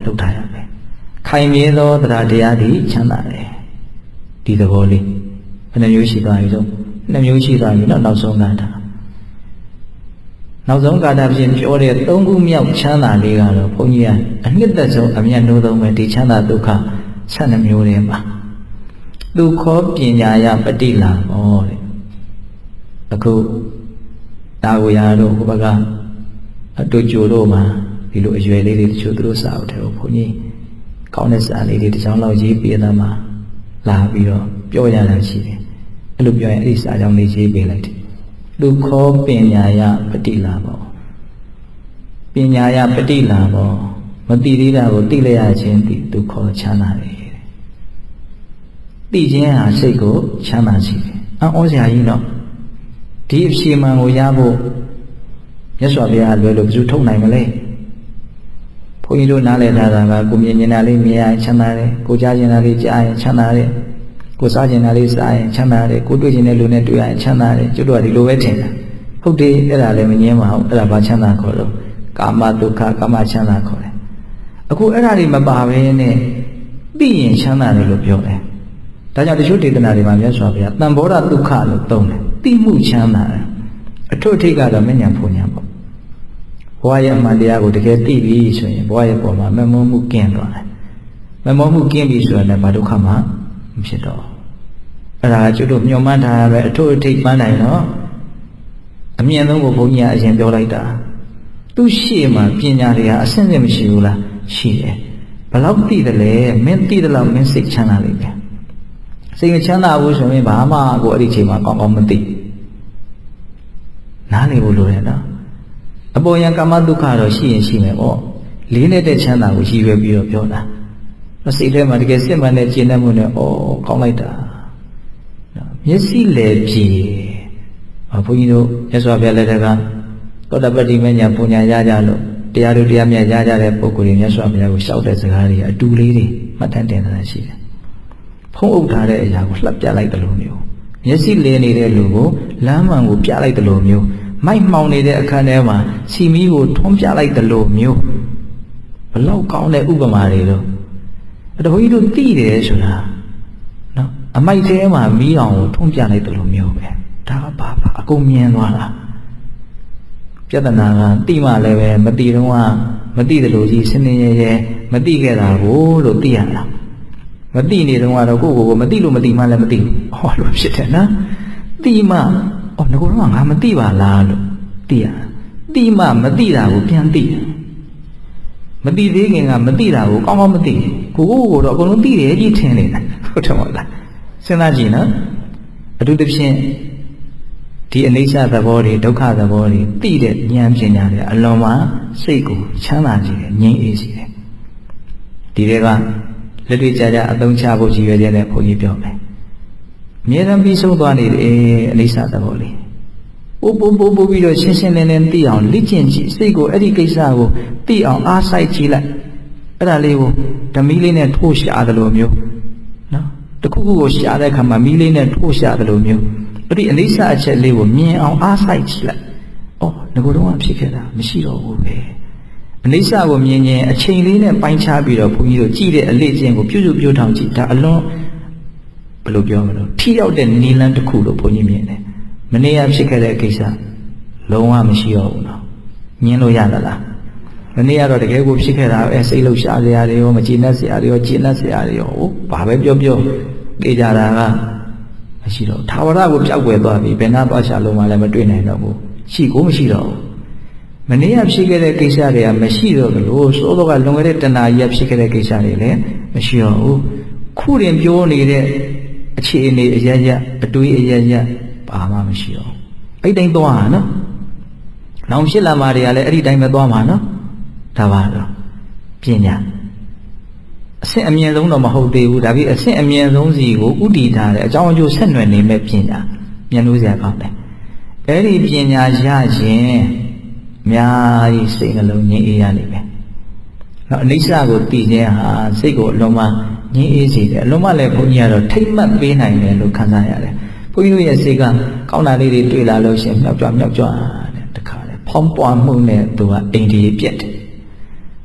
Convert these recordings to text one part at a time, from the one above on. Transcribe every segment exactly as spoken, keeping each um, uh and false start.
လုပ်ထားရမယ်ခိုင်မြဲသောတရားတရားသည်ချမ်းသာတယ်ဒီသဘောလေးဘယ်နှမျိုးရှိသွားပြီဆိုနှစ်မျိုးရှိသွားပြီနော်နောက်ဆုံးကတာနောက်ဆုံးကာတာဖြင့်ပြောတဲ့သုံးခုမြောက်ချမ်းသာလေးကတော့ဘုန်းကြီးကအနှစ်သက်ဆုံးအမြတ်နိုးဆုံးပဲဒီချမ်းသာဒုက္ခဆယ်နှမျိုးတည်းပါသူခောပညာယပฏิလာဟောတဲ့အခုဒါကိုရတော့ဟိုဘက်ကအတူကြိုတို့မှာဒီလိုအရွယ်လေးတွေတချို့သူတို့စာအုပ်ထဲကိုဘုန်းကြီးကောင်းတဲ့စာလေးတွေတစ်ချောင်းလောက်ရေးပေးသားမှာလာပြီးတော့ပြောရတာရှိတယ်အဲ့လိုပြောရင်အဲ့ဒီစာကြောင်းလေးရေးပေးလိုက်တယ်လူခောပညာယပฏิလာဘောပညာယပฏิလာဘောမသိသေးတာကိုသိလိုက်ရခြင်းဒီသူခောချမ်းသာတယ်သိခြင်းဟာစိတ်ကိုချမ်းသာစေတယ်အော်စရာကြီးတော့ဒီအဖြေမှန်ကိုရဖို့မြတ်စွာဘုရားလွယ်လို့ဘယ်သူထုတ်နိုင်မလဲဘုန်းကြီးတို့နားလည်ထားတာကကိုမြင်မြင်တာလေးမြင်ရချမ်းသာတယ်ကိုကြားကျင်တာလေးကြားရင်ချမ်းသာတယ်ကိုစားကျင်တာလေးစားရင်ချမ်းသာတယ်ကိုတွေ့ကျင်တဲ့လူနဲ့တွေ့ရရင်ချမ်းသာတယ်ကျွတ်တော့ဒီလိုပဲထင်တာဟုတ်တယ်အဲ့ဒါလည်းမငြင်းပါဘူးအဲ့ဒါဘာချမ်းသာခေါ်လို့ကာမဒုက္ခကာမချမ်းသာခေါ်တယ်အခုအဲ့ဒါတွေမပါဘဲနဲ့သိရင်ချမ်းသာတယ်လို့ပြောတယ်ဒါကြောင့်တချို့ဒေသနာတွေမှာမြတ်စွာဘုရားတန်ဘောဓဒုက္ခလို့သုံးတယ်သိမှုချမ်းသာတယ်အထွတ်အထိပ်ကတော့မဉ္ဇဉ်ဖုန်ညာပေါ့ဘဝရဲ့အမှန်တရားကိုတကယ်သိပြီဆိုရင်ဘဝရဲ့ပုံမှာမမောမှုကင်းသွားတယ်မမောမှုကင်းပြီဆိုရင်လည်းဘာဒုက္ခမှမဖြစ်တော့အဲ့ဒါကျွတ်တို့မျှော်မှန်းထားရပဲအထွတ်အထိပ်ပန်းနိုင်တော့အမြင့်ဆုံးကိုဘုန်းကြီးကအရင်ပြောလိုက်တာသူ့ရှေ့မှာပညာတွေကအဆင့်ဆင့်မရှိဘူးလားရှိတယ်ဘယ်လောက်သိတယ်လဲမင်းသိတယ်လို့မင်းစိတ်ချမ်းသာလိမ့်မယ်စိတ်မချမ်းသာဘူးဆိုရင်ဘာမှကိုအဲ့ဒီချိန်မှာကောင်းကောင်းမသိနားလည်ဖို့လိုတယ်နော်အပေါ်ယံကာမဒုက္ခတော့ရှိရင်ရှိမယ်ပေါ့လေးနဲ့တဲ့ချမ်းသာကိုရည်ရွယ်ပြီးတော့ပြောတာစိတ်ထဲမှာတကယ်စစ်မှန်တဲ့ကျင့်တတ်မှုနဲ့ဩကောင်းလိုက်တာမျက်စိလေကြည်ဘုန်းကြီးတို့မြတ်စွာဘုရားလက်ထက်ကသောတပတ္တိမဉ္ဇဉ်ပူညာရကြလို့တရားတို့တရားမြတ်ရကြတဲ့ပုဂ္ဂိုလ်တွေမြတ်စွာဘုရားကိုရှောက်တဲ့စကားတွေအတူလေးတွေမှတ်တမ်းတင်တာရှိတယ်ဖုံးအုပ်ထားတဲ့အရာကိုလှပ်ပြလိုက်တယ်လို့မျိုးမျက်စိလည်နေတဲ့လူကိုလမ်းမှန်ကိုပြလိုက်တယ်လို့မျိုးမိုက်မှောင်နေတဲ့အခန်းထဲမှာစီမီးကိုထွန်းပြလိုက်တယ်လို့မျိုးဘလောက်ကောင်းတဲ့ဥပမာတွေတော့အတော်ကြီးတို့သိတယ်ဆိုတာနော်အမိုက်ထဲမှာမီးအောင်ကိုထွန်းပြလိုက်တယ်လို့မျိုးပဲဒါကဘာပါအကုန်မြင်သွားတာပြဿနာကသိမှလည်းပဲမသိတော့ကမသိတယ်လို့ကြီးစနေရဲရဲမသိခဲ့တာကိုလို့သိရတာမသိနေတော့ကတော့ကိုယ့်ကိုယ်ကိုမသိလို့မသိမှလည်းမသိဘူးဟောလို့ဖြစ်တယ်နော်သိမှအော်ငါကတော့ငါမသိပါလားလို့သိရသိမှမသိတာကိုပြန်သိတယ်မသိသေးခင်ကမသိတာကိုကောင်းကောင်းမသိကိုကိုကိုတော့အကုန်လုံးသိတယ်ကြီးထင်နေတာဟုတ်တယ်မဟုတ်လားစဉ်းစားကြည့်နော်အထူးသဖြင့်ဒီအနိစ္စသဘောတွေဒုက္ခသဘောတွေသိတဲ့ဉာဏ်ပညာတွေအလွန်မှစိတ်ကိုချမ်းသာစေတယ်ငြိမ်းအေးစေတယ်ဒီတွေကလက်တွေ့ကြကြအသုံးချဖို့ရည်ရွယ်ချက်နဲ့ဘုန်းကြီးပြောမယ်အမြဲတမ်းပြီးဆုံးသွားနေတယ်အနိစ္စသဘောလေးပို့ပို့ပို့ပို့ပြီးတော့ရှင်းရှင်းလင်းလင်းသိအောင်လေ့ကျင့်ကြည့်စိတ်ကိုအဲ့ဒီကိစ္စကိုသိအောင်အားစိုက်ကြည့်လိုက်အဲ့ဒါလေးကိုဓမီလေးနဲ့ထိုးရှာတယ်လို့မျိုးနော်တခုခုကိုရှာတဲ့အခါမှာမီးလေးနဲ့ထိုးရှာတယ်လို့မျိုးအဲ့ဒီအနိစ္စအချက်လေးကိုမြင်အောင်အားစိုက်ကြည့်လိုက်အော်ငါတို့ကဖြစ်ခဲ့တာမရှိတော့ဘူးပဲအနိစ္စကိုမြင်ရင်အချိန်လေးနဲ့ပိုင်းခြားပြီးတော့ဘုန်းကြီးတို့ကြည့်တဲ့အလေ့အကျင့်ကိုပြုစုပြောထောင်ကြည့်ဒါအလွန်ဘယ်လိုပြောမလို့ထိရောက်တဲ့နီလန်းတစ်ခုလို့ဘုန်းကြီးမြင်တယ်မနေ့ကဖြစ်ခဲ့တဲ့ကိစ္စလုံးဝမရှိတော့ဘူးနော်ညင်းလို့ရသလားမနေ့ကတော့တကယ်ကိုဖြစ်ခဲ့တာအဲစိတ်လှုပ်ရှားစရာတွေရောမကျေနပ်စရာတွေရောကျေနပ်စရာတွေရောဟိုဘာပဲပြောပြောသိကြတာကမရှိတော့ထာဝရကိုပျောက်ကွယ်သွားပြီဘယ်နာသွားချလုံးမှလည်းမတွေ့နိုင်တော့ဘူးရှိကိုမရှိတော့ဘူးမနေ့ကဖြစ်ခဲ့တဲ့ကိစ္စတွေကမရှိတော့ဘူးလို့စိုးတော့ကလွန်ခဲ့တဲ့တဏှာကြီးဖြစ်ခဲ့တဲ့ကိစ္စတွေလည်းမရှိတော့ဘူးခုတင်ပြောနေတဲ့အခြေအနေအရရအတွေးအရရဘာမှမရှိတော့အဲ့တိုင်းသွားတာနော်နောင်ဖြစ်လာမှာတွေကလည်းအဲ့ဒီတိုင်းပဲသွားမှာနော်ဒါပါတော့ပညာအဆင့်အမြင့်ဆုံးတော့မဟုတ်သေးဘူးဒါပြီးအဆင့်အမြင့်ဆုံးစီကိုဥတည်ထားတယ်အကြောင်းအကျိုးဆက်နွယ်နေမဲ့ပညာဉာဏ်လို့စရာကောင်းတယ်အဲ့ဒီပညာရရင်အများကြီးစိတ်နှလုံးငြိမ်းအေးရလိမ့်မယ်နော်အနိစ္စကိုသိခြင်းဟာစိတ်ကိုအလုံးမငြိမ်းအေးစေတယ်အလုံးမလည်းဘုန်းကြီးကတော့ထိမ့်မှတ်ပေးနိုင်တယ်လို့ခံစားရတယ်ဘုန်းကြီးတို့ရဲ့စိတ်ကကောင်းတာလေးတွေတွေ့လာလို့ရှင်မြောက်ကြွမြောက်ကြွတဲ့တခါလေဖောင်းပွားမှုနဲ့သူကအိန္ဒိယပြက်တယ်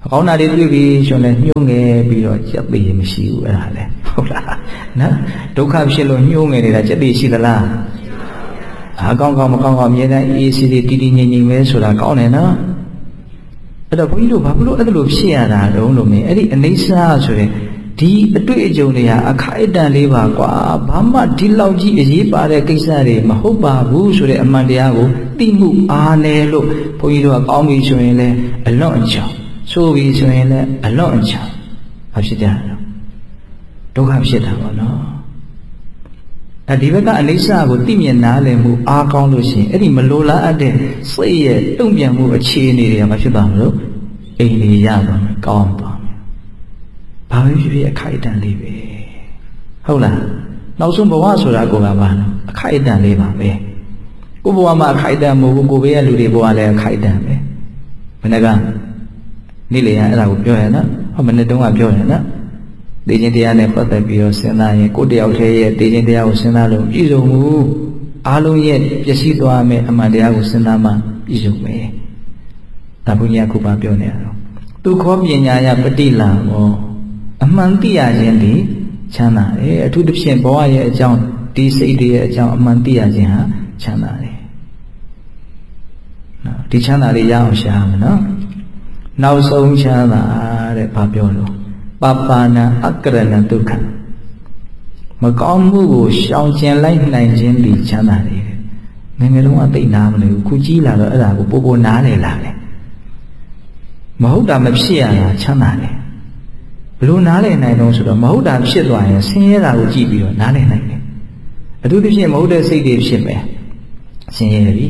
ကောင်းတာတွေတွေ့ပြီးရှင်လဲညှိုးငယ်ပြီးတော့ကြက်သေးမရှိဘူးအဲ့ဒါလဲဟုတ်လားနော်ဒုက္ခဖြစ်လို့ညှိုးငယ်နေတာကြက်သေးရှိသလားအကောင်းကောင်းမကောင်းကောင်းအမြဲတမ်းအေးစီစီတီတီငြိမ်ငြိမ်ပဲဆိုတာကောင်းတယ်နော်အဲ့တော့ဘုန်းကြီးတို့ဘာလို့အဲ့လိုဖြစ်ရတာတုံးလို့မင်းအဲ့ဒီအနိစ္စဆိုရင်ဒီအတွေ့အကြုံတွေဟာအခိုက်အတန့်လေးပါကွာဘာမှဒီလောက်ကြီးအရေးပါတဲ့ကိစ္စတွေမဟုတ်ပါဘူးဆိုတဲ့အမှန်တရားကိုသိမှုအားနည်းလို့ဘုန်းကြီးတို့ကကောင်းပြီဆိုရင်လည်းအလွန်အချောင်းဆိုပြီဆိုရင်လည်းအလွန်အချောင်းဘာဖြစ်ကြလဲဒုက္ခဖြစ်တာပေါ့နော်အဲဒီဘက်ကအနိစ္စကိုသိမြင်နားလည်မှုအားကောင်းလို့ရှိရင်အဲ့ဒီမလိုလားအပ်တဲ့စိတ်ရဲ့တုံ့ပြန်မှုအခြေအနေတွေကမဖြစ်ပါဘူးလို့အိမ်လေးရပါမယ်ကောင်းပါမယ်ဘာပဲဖြစ်ဖြစ်အခိုက်အတန့်လေးပဲဟုတ်လားနောက်ဆုံးဘဝဆိုတာကိုကဘာလဲအခိုက်အတန့်လေးပါပဲကိုဘဝမှာအခိုက်အတန့်မဟုတ်ဘူးကိုဘေးကလူတွေဘဝလည်းအခိုက်အတန့်ပဲဘယ်နှကနေ့လေရအဲ့ဒါကိုပြောရနော်ဟောမနေ့တုန်းကပြောရနော်တေခြင်းတရားနဲ့ပတ်သက်ပြီးတော့စဉ်းစားရင်ကိုယ်တယောက်တည်းရဲ့တေခြင်းတရားကိုစဉ်းစားလို့ပြည့်စုံမှုအားလုံးရဲ့ပျက်စီးသွားမယ်အမှန်တရားကိုစဉ်းစားမှပြည့်စုံမယ်ဒါဘုရားခုပါပြောနေရတော့သူခောပညာယပฏิလံကိုအမှန်သိရခြင်းဒီချမ်းသာတယ်အထူးသဖြင့်ဘဝရဲ့အကြောင်းဒီစိတ်တွေရဲ့အကြောင်းအမှန်သိရခြင်းဟာချမ်းသာတယ်နော်ဒီချမ်းသာလေးရအောင်ရှားမယ်နော်နောက်ဆုံးချမ်းသာတဲ့ဘာပြောလို့ပပါဏအကရဏဒုက္ခမကောင်းမှုကိုရှောင်ကျင်လိုက်နိုင်ခြင်းဒီချမ်းသာတယ်ငယ်ငယ်လုံးအသိနာမလို့ခုကြီးလာတော့အဲ့ဒါကိုပို့ပို့နားလေလာတယ်မဟုတ်တာမဖြစ်ရတာချမ်းသာတယ်ဘလို့နားလည်နိုင်တော့ဆိုတော့မဟုတ်တာဖြစ်သွားရင်ဆင်းရဲတာကိုကြည့်ပြီးတော့နားလည်နိုင်တယ်အထူးသဖြင့်မဟုတ်တဲ့စိတ်တွေဖြစ်မယ်ဆင်းရဲပြီ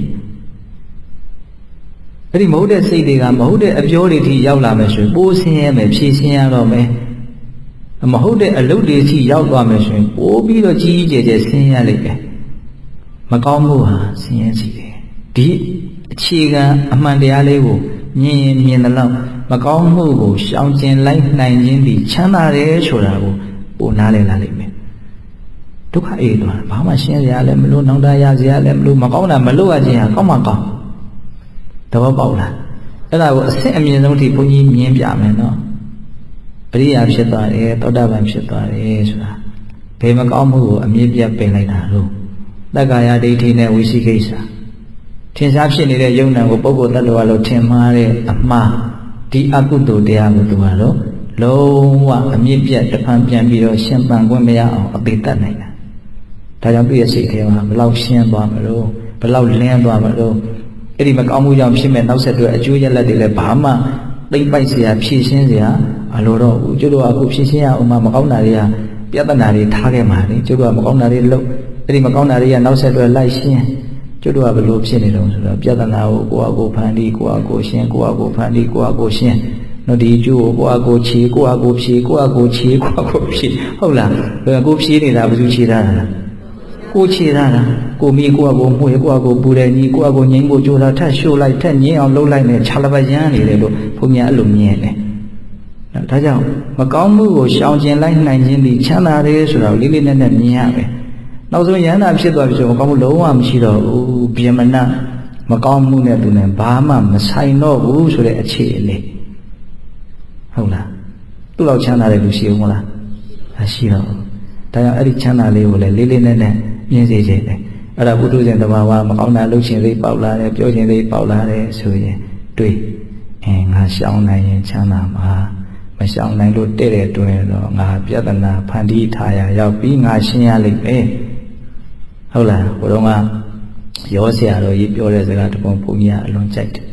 အဲ့ဒီမဟုတ်တဲ့စိတ်တွေကမဟုတ်တဲ့အပြောတွေထိရောက်လာမယ်ဆိုရင်ပိုးဆင်းရဲမယ်ဖြည့်ဆင်းရတော့မယ်မဟုတ်တဲ့အလုပ်တွေထိရောက်သွားမယ်ဆိုရင်ပိုးပြီးတော့ကြီးကြီးကျယ်ကျယ်ဆင်းရဲလိမ့်မယ်မကောင်းမှုဟာဆင်းရဲစီတယ်ဒီအခြေခံအမှန်တရားလေးကိုမြင်ရင်မြင်တဲ့လောက်မကောင်းမှုကိုရှောင်ကျင်လိုက်နိုင်ခြင်းဒီချမ်းသာတယ်ဆိုတာကိုပိုနားလည်လာလိမ့်မယ်ဒုက္ခအေးသွားဘာမှရှင်းစရာလည်းမလို့နောင်တရစရာလည်းမလို့မကောင်းတာမလို့ရခြင်းဟာကောင်းမှကောင်းသဘောပေါက်လားအဲ့ဒါကိုအစစ်အမြင့်ဆုံးထိဘုန်းကြီးမြင်ပြမယ်နော်အရိယာဖြစ်သွားတယ်သောတာပန်ဖြစ်သွားတယ်ဆိုတာဘယ်မကောင်းမှုကိုအမြင့်ပြတ်ပင်လိုက်တာလို့တက္ကာယဒိဋ္ဌိနဲ့ဝိသိကိစ္စထင်ရှားဖြစ်နေတဲ့ယုံ nant ကိုပုဂ္ဂိုလ်တ attva လို့ထင်မှားတဲ့အမှားဒီအကုသိုလ်တရားကိုသူကတော့လုံးဝအမြင့်ပြတ်တဖန်ပြန်ပြီးတော့ရှင်ပန်ခွင့်မရအောင်အပေတတ်နိုင်တာဒါကြောင့်သူ့ရဲ့စိတ်ထဲမှာဘယ်လောက်ရှင်းသွားမလို့ဘယ်လောက်လင်းသွားမလို့အဲ့ဒီမကောင်းမှုကြောင့်ဖြစ်မဲ့နောက်ဆက်တွဲအကျိုးရလဒ်တွေလည်းဘာမှသိမ့်ပိုက်เสียဖြည့်ရှင်းเสียအလိုတော့ဘူးကျတို့အခုဖြည့်ရှင်းရအောင်မကောင်းတာတွေကပြဿနာတွေထားခဲ့မှာလေကျတို့ကမကောင်းတာတွေလုပ်အဲ့ဒီမကောင်းတာတွေကနောက်ဆက်တွဲလိုက်ရှင်းကျတို့ကဘယ်လိုဖြစ်နေတော့ဆိုတော့ပြဿနာကိုကိုယ့်အကိုဖန်တီးကိုယ့်အကိုရှင်းကိုယ့်အကိုဖန်တီးကိုယ့်အကိုရှင်းနော်ဒီကျိုးကိုကိုယ့်အကိုခြေကိုယ့်အကိုဖြေကိုယ့်အကိုခြေကိုယ့်အကိုဖြေဟုတ်လားကိုဖြေနေတာဘယ်သူခြေတာလဲကိုခြေတာလားကိုမိကိုယ့်အကိုမှုရကိုယ့်အကိုပူတယ်ညီကိုယ့်အကိုငိမ့်ဖို့ကြိုးစားထက်ရှို့လိုက်ထက်ငင်းအောင်လှုပ်လိုက်နဲ့ခြာလပတ်ရမ်းနေတယ်လို့ဘုရားအဲ့လိုမြင်တယ်ဒါကြောင့်မကောင်းမှုကိုရှောင်ကျင်လိုက်နိုင်ခြင်းဒီချမ်းသာတယ်ဆိုတာကိုလေးလေးနက်နက်မြင်ရမယ်နောက်ဆုံးယန္တာဖြစ်သွားပြီဆိုမကောင်းမှုလုံးဝမရှိတော့ဘူးဗျမနမကောင်းမှုနဲ့သူနဲ့ဘာမှမဆိုင်တော့ဘူးဆိုတဲ့အခြေအနေဟုတ်လားသူ့လောက်ချမ်းသာတဲ့လူရှိဦးမလားမရှိတော့ဘူးဒါကြောင့်အဲ့ဒီချမ်းသာလေးကိုလည်းလေးလေးနက်နက်မြင်စေချင်တယ်အဲ့ဒါဘုဒ္ဓဇင်တဘာဝမကောင်းတာလှုပ်ခြင်းလေးပေါက်လာတယ်ပြောခြင်းလေးပေါက်လာတယ်ဆိုရင်တွေ့အဲငါရှောင်နိုင်ရင်ချမ်းသာမှာမရှောင်နိုင်လို့တဲ့တဲ့တွင်တော့ငါပြဿနာဖန်တီးထားရရောက်ပြီးငါရှင်းရလိမ့်မယ်ဟုတ်လားဘုရားကရောဆရာတော်ကြီးပြောတဲ့စကားတပုံဘုန်းကြီးကအလွန်ကြိုက်တယ်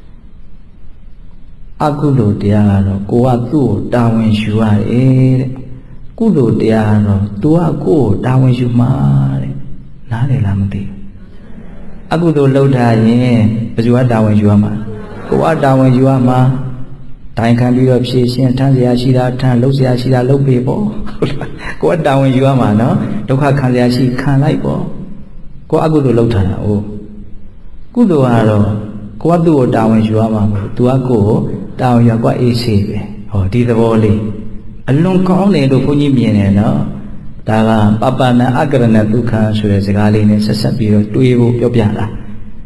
အကုသိုလ်တရားကတော့ကိုကသူ့ကိုတာဝန်ယူရတယ်တဲ့ကုသိုလ်တရားကတော့သူကကိုယ်ကိုတာဝန်ယူမှာတဲ့နားလည်လားမသိဘူးအကုသိုလ်လုပ်ထားရင်ဘယ်သူကတာဝန်ယူရမှာကိုကတာဝန်ယူရမှာတိုင်ခံပြီးတော့ဖြည့်ရှင်းထမ်းစရာရှိတာထမ်းလုပ်စရာရှိတာလုပ်ပေးပေါ့ဟုတ်လားကိုကတာဝန်ယူရမှာနော်ဒုက္ခခံစရာရှိခံလိုက်ပေါ့ကိုအကုသိုလ်လုပ်ထားတာ哦ကုသိုလ်ကတော့ကိုကသူ့ကိုတာဝန်ယူရမှာမဟုတ်သူကကိုယ်ကိုတာဝန်ယူကွာအေးဆေးပဲဟောဒီသဘောလေးအလွန်ကောင်းတယ်လို့ဘုန်းကြီးမြင်တယ်နော်ဒါကပပနာအကရဏဒုက္ခဆိုတဲ့စကားလေးနဲ့ဆက်ဆက်ပြီးတော့တွေးဖို့ပြောပြတာ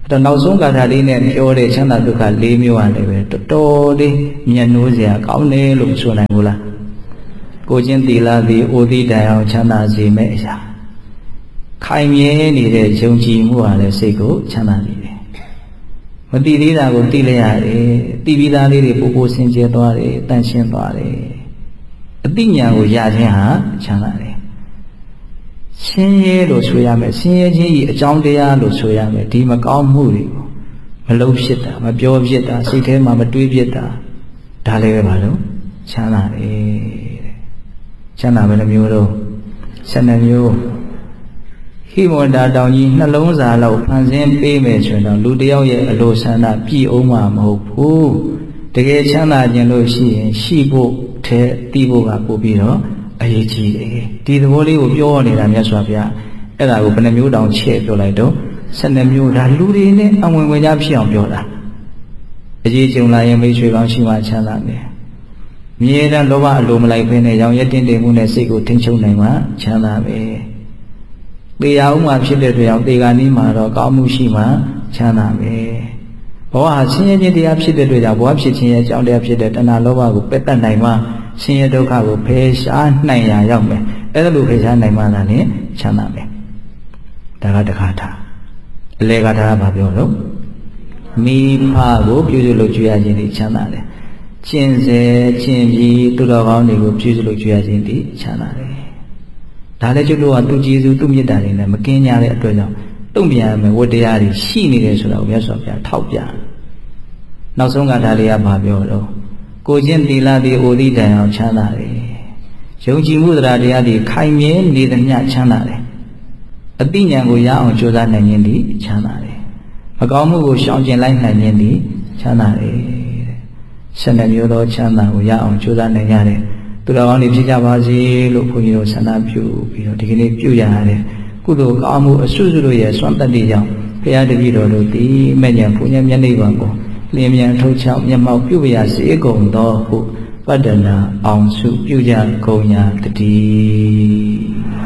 တော့နောက်ဆုံးကာထာလေးနဲ့ပြောတဲ့ချမ်းသာဒုက္ခ၄မျိုးရတယ်ပဲတော်တော်လေးမျက်နှိုးစရာကောင်းတယ်လို့ဆိုနိုင်ဘူးလားကိုချင်းသီလသည်အိုသီးတိုင်အောင်ချမ်းသာစေမယ့်အရာခိုင်မြဲနေတဲ့ယုံကြည်မှုဟာလည်းစိတ်ကိုချမ်းသာစေတယ်မသိသေးတာကိုသိလိုက်ရတယ်သိပြီးသားလေးတွေပို့ပို့ဆင်ကျဲသွားတယ်တန့်ရှင်းသွားတယ်အသိဉာဏ်ကိုရခြင်းဟာချမ်းသာတယ်ဆင်းရဲလို့ဆိုရမယ်ဆင်းရဲခြင်းဤအကြောင်းတရားလို့ဆိုရမယ်ဒီမကောင်းမှုတွေကိုမလုံးဖြစ်တာမပြောဖြစ်တာစိတ်ထဲမှာမတွေးဖြစ်တာဒါလည်းပဲပါလို့ချမ်းသာတယ်တဲ့ချမ်းသာဘယ်နှမျိုးတော့ဆယ်နှစ်မျိုးဟိမဝန္တာတောင်ကြီးနှလုံးစာလောက်ဖန်ဆင်းပေးမယ်ဆိုတော့လူတယောက်ရဲ့အလိုဆန္ဒပြည့်အောင်မှာမဟုတ်ဘူးတကယ်ချမ်းသာခြင်းလို့ရှိရင်ရှိဖို့ထဲတီးဖို့ကပို့ပြီးတော့အရေးကြီးတယ်ဒီသဘောလေးကိုပြောနေတာမြတ်စွာဘုရားအဲ့ဒါကိုဘယ်နှမျိုးတောင်ချဲ့ပြောလိုက်တော့ဆယ်နှစ်မျိုးဒါလူတွေနဲ့အဝင်ဝင်ကြဖြစ်အောင်ပြောတာအရေးကြုံလာရင်မိတ်ဆွေကောင်းရှိမှချမ်းသာတယ်မြဲတမ်းလောဘအလိုမလိုက်ဘဲနဲ့ရောင်ရဲတင်းတင်းမှုနဲ့စိတ်ကိုထိန်းချုပ်နိုင်မှချမ်းသာပဲတေရဥမှာဖြစ်တဲ့အတွက်ကြောင့်တေဂာနီးမှာတော့ကောင်းမှုရှိမှချမ်းသာပဲဘဝဟာဆင်းရဲခြင်းတရားဖြစ်တဲ့အတွက်ကြောင့်ဘဝဖြစ်ခြင်းရဲ့အကြောင်းတရားဖြစ်တဲ့တဏှာလောဘကိုပယ်တတ်နိုင်မှဆင်းရဲဒုက္ခကိုဖယ်ရှားနိုင်ရရောက်မယ်အဲ့ဒါလိုဖယ်ရှားနိုင်မှသာလေချမ်းသာမယ်ဒါကတခါထားအလေကထားဘာပြောတော့မိဖကိုပြုစုလို့ကြွရခြင်းဒီချမ်းသာတယ်ကျင့်စေကျင့်ပြီးသူတော်ကောင်းတွေကိုပြုစုလို့ကြွရခြင်းဒီချမ်းသာတယ်ဒါလည်းကျုပ်တို့ကသူကျေးဇူးသူမေတ္တာတွေနဲ့မကင်းကြတဲ့အတွက်ကြောင့်တုံ့ပြန်ရမယ်ဝတ္တရားတွေရှိနေတယ်ဆိုတာကိုမြတ်စွာဘုရားထောက်ပြနောက်ဆုံးကဒါလေးကဘာပြောတော့ကိုချင်းသီလသည်အိုသည့်တိုင်အောင်ချမ်းသာတယ်ယုံကြည်မှုတရားတရားတွေခိုင်မြဲနေသမျှချမ်းသာတယ်အသိဉာဏ်ကိုရအောင်ကြိုးစားနိုင်ခြင်းသည်ချမ်းသာတယ်မကောင်းမှုကိုရှောင်ကျဉ်လိုက်နိုင်ခြင်းသည်ချမ်းသာတယ်တဲ့ဆယ်နှစ်မျိုးသောချမ်းသာကိုရအောင်ကြိုးစားနိုင်ရတယ်သူတော်ကောင်းတွေဖြစ်ကြပါစေလို့ဘုန်းကြီးတို့ဆန္ဒပြုပြီးတော့ဒီကနေ့ပြုရရတယ်ကုသိုလ်ကောင်းမှုအစွတ်စွတ်ရဲ့စွမ်းတတ္တိကြောင့်ဘုရားတပည့်တော်တို့သည်မဲ့ညာဘုရားမျက်နှိပ်ပါကိုလင်းမြန်ထုတ်ချောက်မျက်မှောက်ပြုပြရစေကုန်သောဟုပတ္တနာအောင်စုပြုကြကုန်ညာတည်း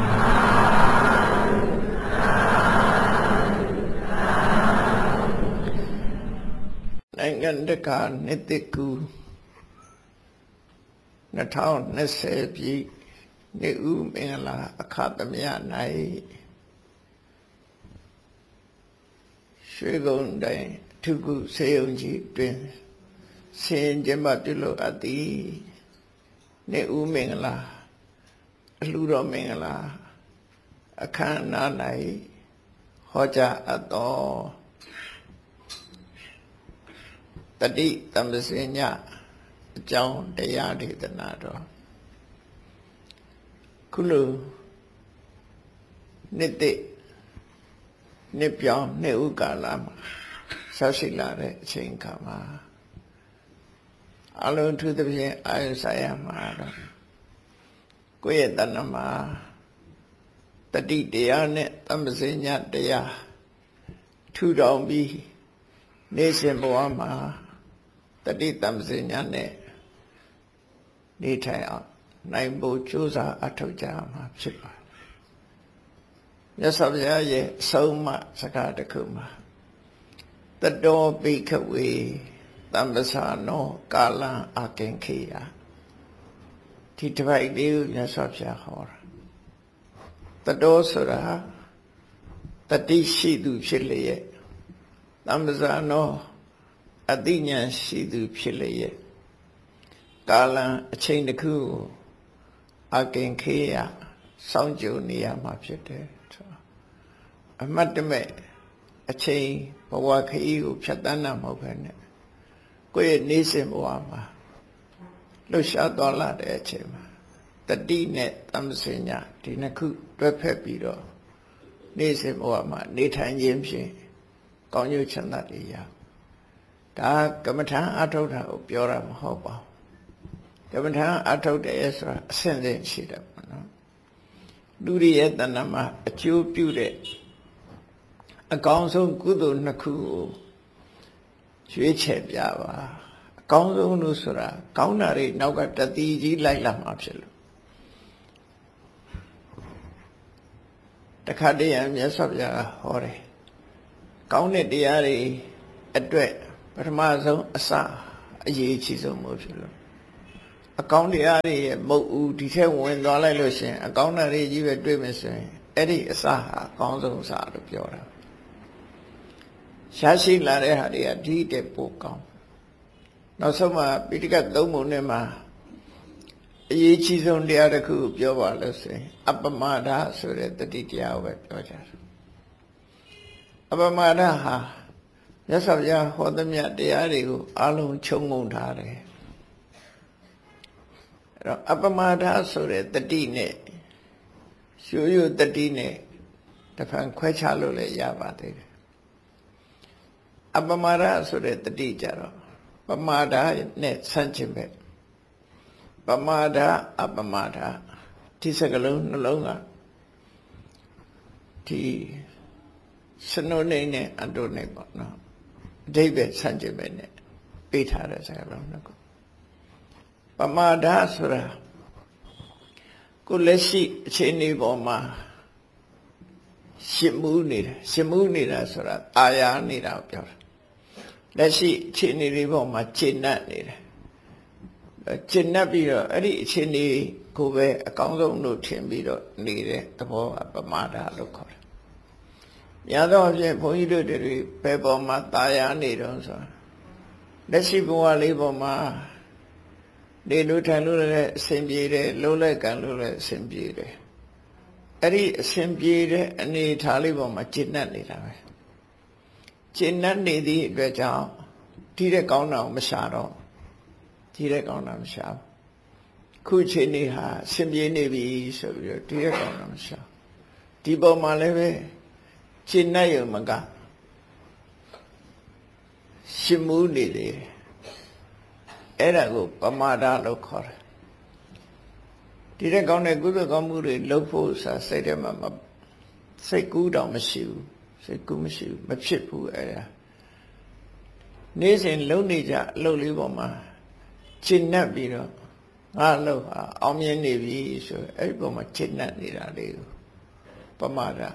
နိုင်ငံတကာနှစ်တကူနှစ်ထောင်နှစ်ဆယ်ပြည့်နေဦးမင်္ဂလာအခါသမယ၌ရွှေကုန်းတိုင်ထုကုစေယုံကြီးတွင်ဆင်ကျင်းပပြုလုပ်အပ်သည်နေဦးမင်္ဂလာအလှတော်မင်္ဂလာအခမ်းအနား၌ဟောကြားအပ်သောတတိတမ္ပစညအကြောင်းတရားဒေသနာတော်ခုလိုနှစ်သိနှစ်ပြောင်းနှစ်ဥကာလမှာဆက်ရှိလာတဲ့အချိန်ခါမှာအလုံးထူးသဖြင့်အာယုဆိုင်ရမှာတော့ကိုယ့်ရဲ့တဏ္ဍမှာတတိတရားနဲ့တမ္ပစညတရားထူထောင်ပြီးနေစဉ်ဘဝမှာတတိတမ္ပစညနဲ့နေထိုင်အောင်နိုင်ဖို့ကြိုးစားအထောက်ကြမှာဖြစ်ပါတယ်မြတ်စွာဘုရားရဲ့အဆုံးအမစကားတစ်ခုမှာတတောပိခဝေတမ္ပဆာနောကာလံအကင်ခေယဒီတစ်ပိုက်လေးကိုမြတ်စွာဘုရားဟောတာတတောဆိုတာတတိရှိသူဖြစ်လျက်တမ္ပဆာနောအသိဉာဏ်ရှိသူဖြစ်လျက်ကာလံအချိန်တစ်ခုကိုအကင်ခေယစောင့်ကြိုနေရမှာဖြစ်တယ်အမတ်တမဲ့အချိန်ဘဝခရီးကိုဖြတ်တန်းတာမဟုတ်ဘဲနဲ့ကိုယ့်ရဲ့နေစဉ်ဘဝမှာလှူရှားသွားလာတဲ့အချိန်မှာတတိနဲ့တမ္ပစညဒီနှစ်ခုတွဲဖက်ပြီးတော့နေစဉ်ဘဝမှာနေထိုင်ခြင်းဖြင့်ကောင်းကျိုးချမ်းသာတွေရဒါကမ္မထာအထုတ်တာကိုပြောတာမဟုတ်ပါဘူးကမ္မထာအထုတ်တယ်ဆိုတာအဆင့်ဆင့်ရှိတယ်ပေါ့နော်လူတွေရဲ့တဏ္ဍာမှာအကျိုးပြုတဲ့အကောင်းဆုံးကုသိုလ်နှစ်ခုကိုရွေးချယ်ပြပါအကောင်းဆုံးလို့ဆိုတာကောင်းတာတွေနောက်ကတတိကြီးလိုက်လာမှာဖြစ်လို့တခါတည်းရမြတ်စွာဘုရားဟောတယ်ကောင်းတဲ့တရားတွေအတွက်ပထမဆုံးအစအရေးကြီးဆုံးမို့ဖြစ်လို့အကောင်းတရားတွေရဲ့မုတ်ဦးဒီထက်ဝင်သွားလိုက်လို့ရှင်အကောင်းတဲ့တွေကြီးပဲတွေ့မယ်ဆိုရင်အဲ့ဒီအစဟာအကောင်းဆုံးအစလို့ပြောတာရှားရှိလာတဲ့ဟာတွေကဒီတဲ့ပိုကောင်းနောက်ဆုံးမှာပိဋကတ်သုံးပုံနဲ့မှာအရေးကြီးဆုံးတရားတစ်ခုပြောပါလို့ဆိုရင်အပမဒဆိုတဲ့တတိတရားကိုပဲပြောကြတယ်အပမဒဟာမြတ်စွာဘုရားဟောသမျှတရားတွေကိုအလုံးခြုံငုံထားတယ်အဲ့တော့အပမဒဆိုတဲ့တတိနဲ့ရိုးရိုးတတိနဲ့တစ်ဖန်ခွဲခြားလို့လည်းရပါသေးတယ်အပမဒဆိုတဲ့တတိကြတော့ပမာဒနဲ့ဆန့်ကျင်ပဲပမာဒအပမာဒဒီစကလုံးနှလုံးကဒီစနုနေနဲ့အတုနေပေါ့နော်အဓိပ္ပာယ်ဆန့်ကျင်ပဲနဲ့ပေးထားတဲ့စကလုံးနှစ်ခုပမာဒဆိုတာကိုလက်ရှိအခြေအနေပေါ်မှာရှင်းမှုနေတာရှင်းမှုနေတာဆိုတာအာရနေတာကိုပြောတာလက်ရှိအခြေအနေတွေပေါ်မှာကျင့်တတ်နေတယ်ကျင့်တတ်ပြီးတော့အဲ့ဒီအခြေအနေကိုပဲအကောင်းဆုံးလို့ထင်ပြီးတော့နေတဲ့သဘောကပမာဒလို့ခေါ်တယ်။များသောအားဖြင့်ဘုန်းကြီးတို့တွေဘယ်ပေါ်မှာตายရနေတော့ဆိုတာလက်ရှိဘဝလေးပေါ်မှာနေလို့ထိုင်လို့လည်းအဆင်ပြေတယ်လုံးလိုက်ကံလို့လည်းအဆင်ပြေတယ်အဲ့ဒီအဆင်ပြေတဲ့အနေထားလေးပေါ်မှာကျင့်တတ်နေတာပဲကျင့်တတ်နေသည့်အတွက်ကြောင့်ဒီတဲ့ကောင်းတာမရှာတော့ဒီတဲ့ကောင်းတာမရှာခုချိန်နေဟာအဆင်ပြေနေပြီဆိုပြီးတော့ဒီတဲ့ကောင်းတာမရှာဒီပေါ်မှာလည်းပဲကျင့်တတ်ရုံမကရှင်မှုနေတယ်အဲ့ဒါကိုပမာဒလို့ခေါ်တယ်ဒီတဲ့ကောင်းတဲ့ကုသိုလ်ကောင်းမှုတွေလုပ်ဖို့ဆိုစိတ်ထဲမှာစိတ်ကူးတောင်မရှိဘူးစိတ်ကူးမရှိဘူးမဖြစ်ဘူးအဲ့ဒါနေ့စဉ်လုပ်နေကြအလုပ်လေးပေါ်မှာရှင်း납ပြီးတော့ငါအလုပ်ဟာအောင်မြင်နေပြီဆိုအဲ့ဒီပေါ်မှာရှင်း납နေတာလေးကိုပမာဒ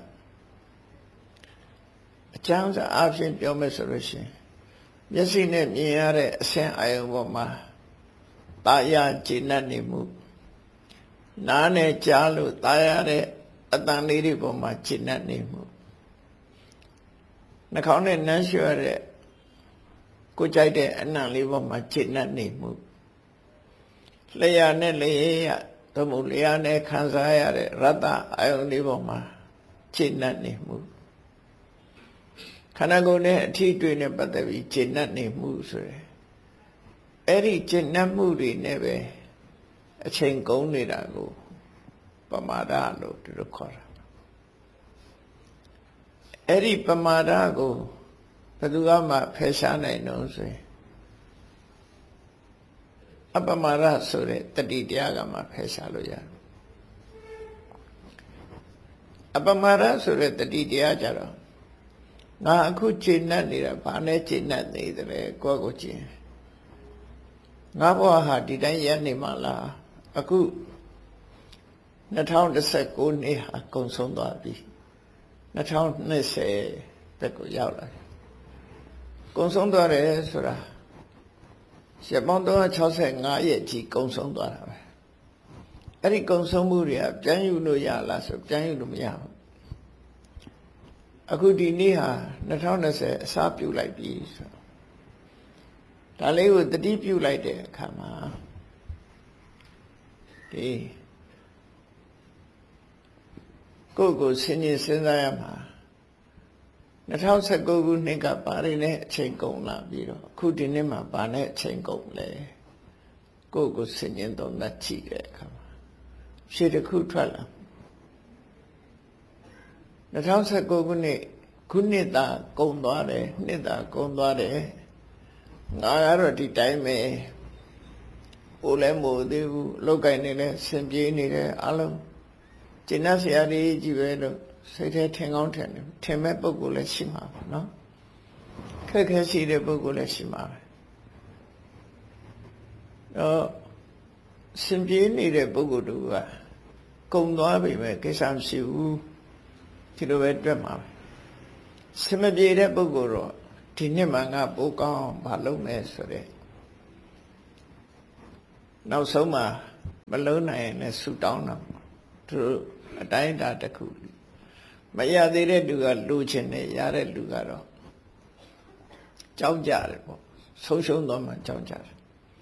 အကျမ်းစာအဖြစ်ပြောမယ်ဆိုလို့ရှိရင်မျက်စိနဲ့မြင်ရတဲ့အဆင်းအာရုံပေါ်မှာတာယာကျင့်တတ်နေမှုနားနဲ့ကြားလို့တာယာတဲ့အတန်လေးတွေပေါ်မှာကျင့်တတ်နေမှုနှာခေါင်းနဲ့နမ်းလျှော်တဲ့ကိုကြိုက်တဲ့အနံ့လေးပေါ်မှာကျင့်တတ်နေမှုလျှာနဲ့လျှာသို့မဟုတ်လျှာနဲ့ခံစားရတဲ့ရတ္တအာယုန်လေးပေါ်မှာကျင့်တတ်နေမှုခန္ဓာကိုယ်နဲ့အထီးတွေ့နဲ့ပတ်သက်ပြီးကျင့်တတ်နေမှုဆိုရယ်အဲ့ဒီကျင့်တတ်မှုတွေနဲ့ပဲအချိန်ကုန်နေတာကိုပမာဒလို့သူတို့ခေါ်တာအဲ့ဒီပမာဒကိုဘယ်သူမှဖယ်ရှားနိုင်တော့ဆိုရင်အပမာဒဆိုတဲ့တတိတရားကမှဖယ်ရှားလို့ရတယ်အပမာဒဆိုတဲ့တတိတရားကြတော့ငါအခုကျင့်တတ်နေတာဘာနဲ့ကျင့်တတ်နေသလဲကိုယ့်ကိုကျင့်ငါဘဝဟာဒီတိုင်းရနေမှာလားအခု၂၀၁၉နှစ်ဟာကုန်ဆုံးသွားပြီ၂၀၂၀တက်ကိုရောက်လာတယ်ကုန်ဆုံးသွားတယ်ဆိုတာရက်ပေါင်း၃၆၅ရက်ကြီးကုန်ဆုံးသွားတာပဲအဲ့ဒီကုန်ဆုံးမှုတွေကပြန်ယူလို့ရလားဆိုပြန်ယူလို့မရဘူးအခုဒီနေ့ဟာ၂၀၂၀အစားပြုတ်လိုက်ပြီဆိုဒါလေးကိုတတိပြုတ်လိုက်တဲ့အခါမှာဒီကိုယ့်ကိုစဉ်းကျင်စဉ်းစားရမှာ၂၀၁၉ခုနှစ်ကပါရင်းနဲ့အချိန်ကုန်လာပြီးတော့အခုဒီနေ့မှာဗာနဲ့အချိန်ကုန်လဲကိုယ့်ကိုစဉ်းကျင်တော့နှက်ကြည့်တဲ့အခါမှာဖြေတစ်ခုထွက်လာ၂၀၁၉ခုနှစ်ခုနှစ်သာကုန်သွားတယ်နှစ်သာကုန်သွားတယ်ငါကတော့ဒီတိုင်းပဲဟိုလည်းမို့သေးဘူးလောက်ကင်နေလဲဆင်ပြေနေတယ်အလုံးကျင့်တတ်စရာတွေကြီးပဲလို့စိတ်ထဲထင်ကောင်းထင်တယ်ထင်မဲ့ပုဂ္ဂိုလ်လည်းရှိမှာပါနော်ခက်ခဲရှိတဲ့ပုဂ္ဂိုလ်လည်းရှိမှာပဲတော့ဆင်ပြေနေတဲ့ပုဂ္ဂိုလ်တို့ကကုံသွားပြီပဲကိစ္စမရှိဘူးဒီလိုပဲတွေ့မှာပဲစမပြေတဲ့ပုဂ္ဂိုလ်တော့ဒီနှစ်မှငါပိုးကောင်းမလုပ်မယ်ဆိုတဲ့နောက်ဆုံးမှမလုံးနိုင်ရင်လည်းဆူတောင်းတော့သူတို့အတိုင်းအတာတစ်ခုမရသေးတဲ့လူကလူချင်းနဲ့ရတဲ့လူကတော့ကြောက်ကြတယ်ပေါ့ဆုံးရှုံးတော့မှကြောက်ကြတယ်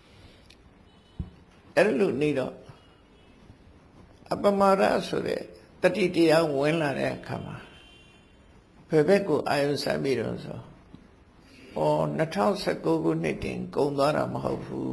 အဲ့လိုနေတော့အပမာဒဆိုတဲ့တတိတရားဝင်လာတဲ့အခါမှာဘယ်ဘက်ကိုအာယုစမ်းပြီးတော့ဆိုဩ၂၀၁၉ခုနှစ်တင်ကုန်သွားတာမဟုတ်ဘူး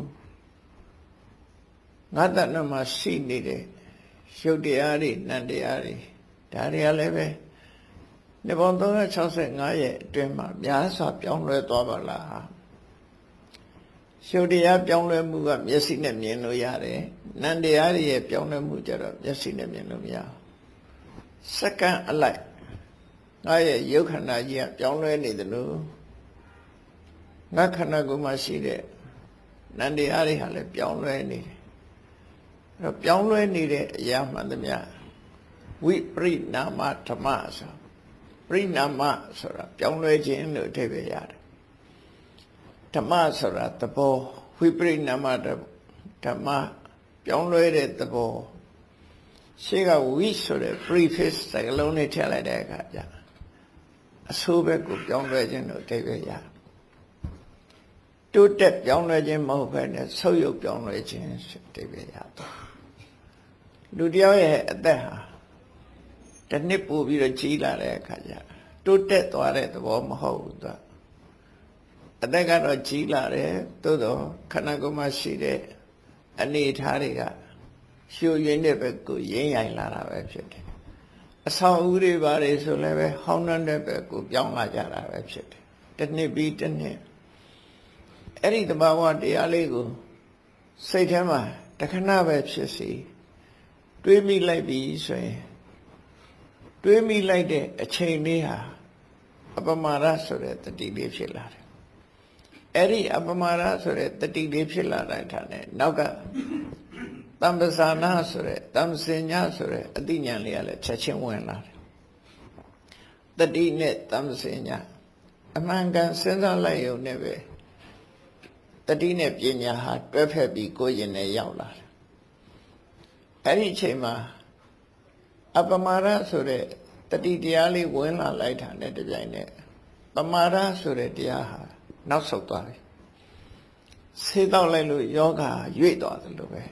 ငါတဏ္ဍမှာရှိနေတဲ့ရုပ်တရားတွေနံတရားတွေဒါတွေကလည်းပဲနှစ်ပေါင်း၃၆၅ရဲ့အတွင်းမှာများစွာပြောင်းလဲသွားပါလားရုပ်တရားပြောင်းလဲမှုကမျက်စိနဲ့မြင်လို့ရတယ်နံတရားတွေရဲ့ပြောင်းလဲမှုကြတော့မျက်စိနဲ့မြင်လို့မရဘူးစက္ကန့်အလိုက်ငါရဲ့ရုပ်ခန္ဓာကြီးကပြောင်းလဲနေတယ်လို့ငါခန္ဓာကိုယ်မှာရှိတဲ့နံတရားတွေဟာလည်းပြောင်းလဲနေတယ်အဲ့တော့ပြောင်းလဲနေတဲ့အရာမှန်သမျှဝိပရိနာမဓမ္မဆိုပရိနာမဆိုတာပြောင်းလဲခြင်းလို့အဓိပ္ပာယ်ရတယ်ဓမ္မဆိုတာသဘောဝိပရိနာမဓမ္မပြောင်းလဲတဲ့သဘောရှေ့ကဝိဆိုတဲ့ prefix စကားလုံးနဲ့ထည့်လိုက်တဲ့အခါကျအဆိုးဘက်ကိုပြောင်းလဲခြင်းလို့အဓိပ္ပာယ်ရတယ်တိုးတက်ပြောင်းလဲခြင်းမဟုတ်ဘဲနဲ့ဆုပ်ယုပ်ပြောင်းလဲခြင်းအဓိပ္ပာယ်ရတယ်လူတယောက်ရဲ့အသက်ဟာတစ်နှစ်ပို့ပြီးတော့ကြီးလာတဲ့အခါကျတိုးတက်သွားတဲ့သဘောမဟုတ်ဘူးသူအသက်ကတော့ကြီးလာတယ်သို့တော့ခန္ဓာကိုယ်မှာရှိတဲ့အနေအထားတွေကရှုရင်းတဲ့ဘက်ကိုရင်းရိုင်လာတာပဲဖြစ်တယ်အဆောင်အဦတွေပါလေဆိုလည်းပဲဟောင်းတဲ့ဘက်ကိုပြောင်းလာကြတာပဲဖြစ်တယ်တစ်နှစ်ပြီးတစ်နှစ်အဲ့ဒီတဘာဝတရားလေးကိုစိတ်ထဲမှာတခဏပဲဖြစ်စီတွေးမိလိုက်ပြီဆိုရင်တွေးမိလိုက်တဲ့အချိန်လေးဟာအပမာဒဆိုတဲ့တတိလေးဖြစ်လာတယ်အဲ့ဒီအပမာဒဆိုတဲ့တတိလေးဖြစ်လာတဲ့အခါနဲ့နောက်ကတမ္ပဇာနာဆိုတဲ့တမ္ပစဉ္ညာဆိုတဲ့အသိဉာဏ်လေးကလည်းချက်ချင်းဝင်လာတယ်တတိနဲ့တမ္ပစဉ္ညာအမှန်ကန်စဉ်းစားလိုက်ရုံနဲ့ပဲတတိနဲ့ပညာဟာတွဲဖက်ပြီးကိုယ်ရင်နဲ့ရောက်လာတယ်အဲ့ဒီအချိန်မှာအပမာဒဆိုတဲ့တတိတရားလေးဝင်လာလိုက်တာနဲ့တပြိုင်နက်ပမာဒဆိုတဲ့တရားဟာနောက်ဆုတ်သွားတယ်ဆေးတော့လိုက်လို့ယောဂရွေ့သွားတယ်လို့ပဲ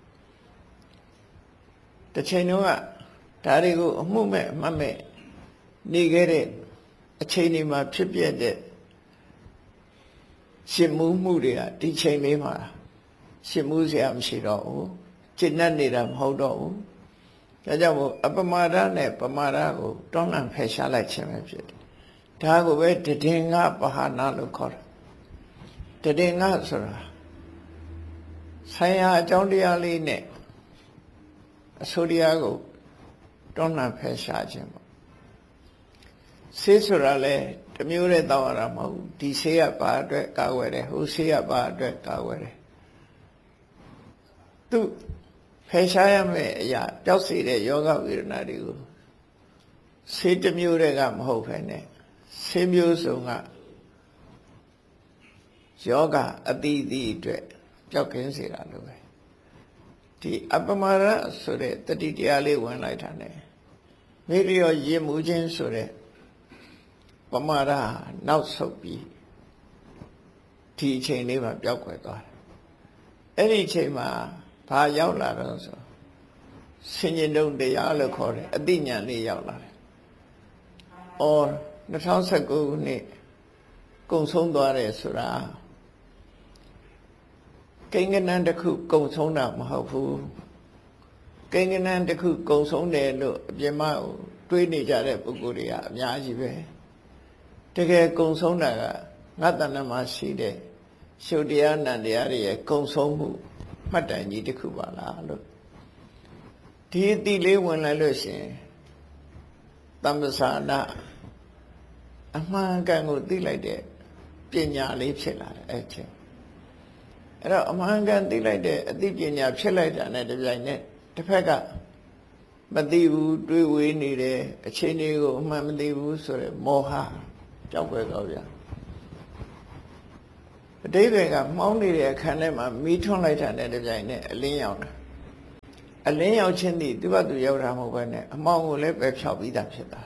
တစ်ချိန်တုန်းကဒါတွေကိုအမှုမဲ့အမှတ်မဲ့နေခဲ့တဲ့အချိန်ဒီမှာဖြစ်ပြတဲ့ရှင်မှုမှုတွေကဒီချိန်လေးမှာရှင်မှုเสียမရှိတော့ဘူးကျင့်တတ်နေတာမဟုတ်တော့ဘူးဒါကြောင့်မို့အပမာဒနဲ့ပမာဒကိုတွန်းလှန်ဖယ်ရှားလိုက်ခြင်းပဲဖြစ်တယ်ဒါကိုပဲတည်ငါပဟာနာလို့ခေါ်တယ်တည်ငါဆိုတာဆိုင်ရာအကြောင်းတရားလေးနဲ့အဆိုတရားကိုတွန်းလှန်ဖယ်ရှားခြင်းပေါ့ဆေးဆိုတာလေတမျိုးနဲ့တောင်းရတာမဟုတ်ဘူးဒီဆေးကဘာအတွက်ကာဝယ်တယ်ဟိုဆေးကဘာအတွက်ကာဝယ်တယ်သူဖယ်ရှားရမယ့်အရာပျောက်စေတဲ့ယောဂဝေဒနာတွေကိုဆေးတစ်မျိုးတည်းကမဟုတ်ဘဲနဲ့ဆေးမျိုးစုံကယောဂအတိအသီးအတွက်ပျောက်ကင်းစေတာလို့ပဲဒီအပမာဒဆိုတဲ့တတိတရားလေးဝင်လိုက်တာ ਨੇ မိလျောရင်မှုချင်းဆိုတဲ့ပမာဒနောက်ဆုတ်ပြီးဒီအချိန်လေးမှာပျောက်ကွယ်သွားတယ်အဲ့ဒီအချိန်မှာဘာရောက်လာတော့ဆိုဆင်ញင်တုံတရားလို့ခေါ်တယ်အတိညာဏ်လေးရောက်လာတယ်။အော်၂၀၁၉ခုနှစ်ကုံဆုံးသွားတယ်ဆိုတာကိန်းကနန်းတစ်ခုကုံဆုံးတာမဟုတ်ဘူး။ကိန်းကနန်းတစ်ခုကုံဆုံးတယ်လို့အပြင်မှာတွေးနေကြတဲ့ပုဂ္ဂိုလ်တွေကအများကြီးပဲ။တကယ်ကုံဆုံးတာကငါတဏ္ဍမှာရှိတဲ့ရှုပ်တရားနံတရားတွေရဲ့ကုံဆုံးမှုမှတ်တိုင်ကြီးတစ်ခုပါလားလို့ဒီအတိလေးဝင်လိုက်လို့ရှင်တမ္ပဇာနာအမှန်ကန်ကိုသိလိုက်တဲ့ပညာလေးဖြစ်လာတယ်အဲ့ချင်းအဲ့တော့အမှန်ကန်သိလိုက်တဲ့အသိပညာဖြစ်လိုက်တာနဲ့တပြိုင်နက်တစ်ဖက်ကမသိဘူးတွေးဝေးနေတယ်အချိန်လေးကိုအမှန်မသိဘူးဆိုရယ်မောဟကြောက်ွယ်ကောင်းဗျာအတိတ်တွေကမှောင်းနေတဲ့အခန်းထဲမှာမီးထွန်းလိုက်တာနဲ့တပြိုင်နက်အလင်းရောက်တာအလင်းရောက်ခြင်းသည်သူ့ဘသူရောက်တာမဟုတ်ဘဲနဲ့အမောင်ကိုလည်းပဲဖြောက်ပြီးသားဖြစ်တာ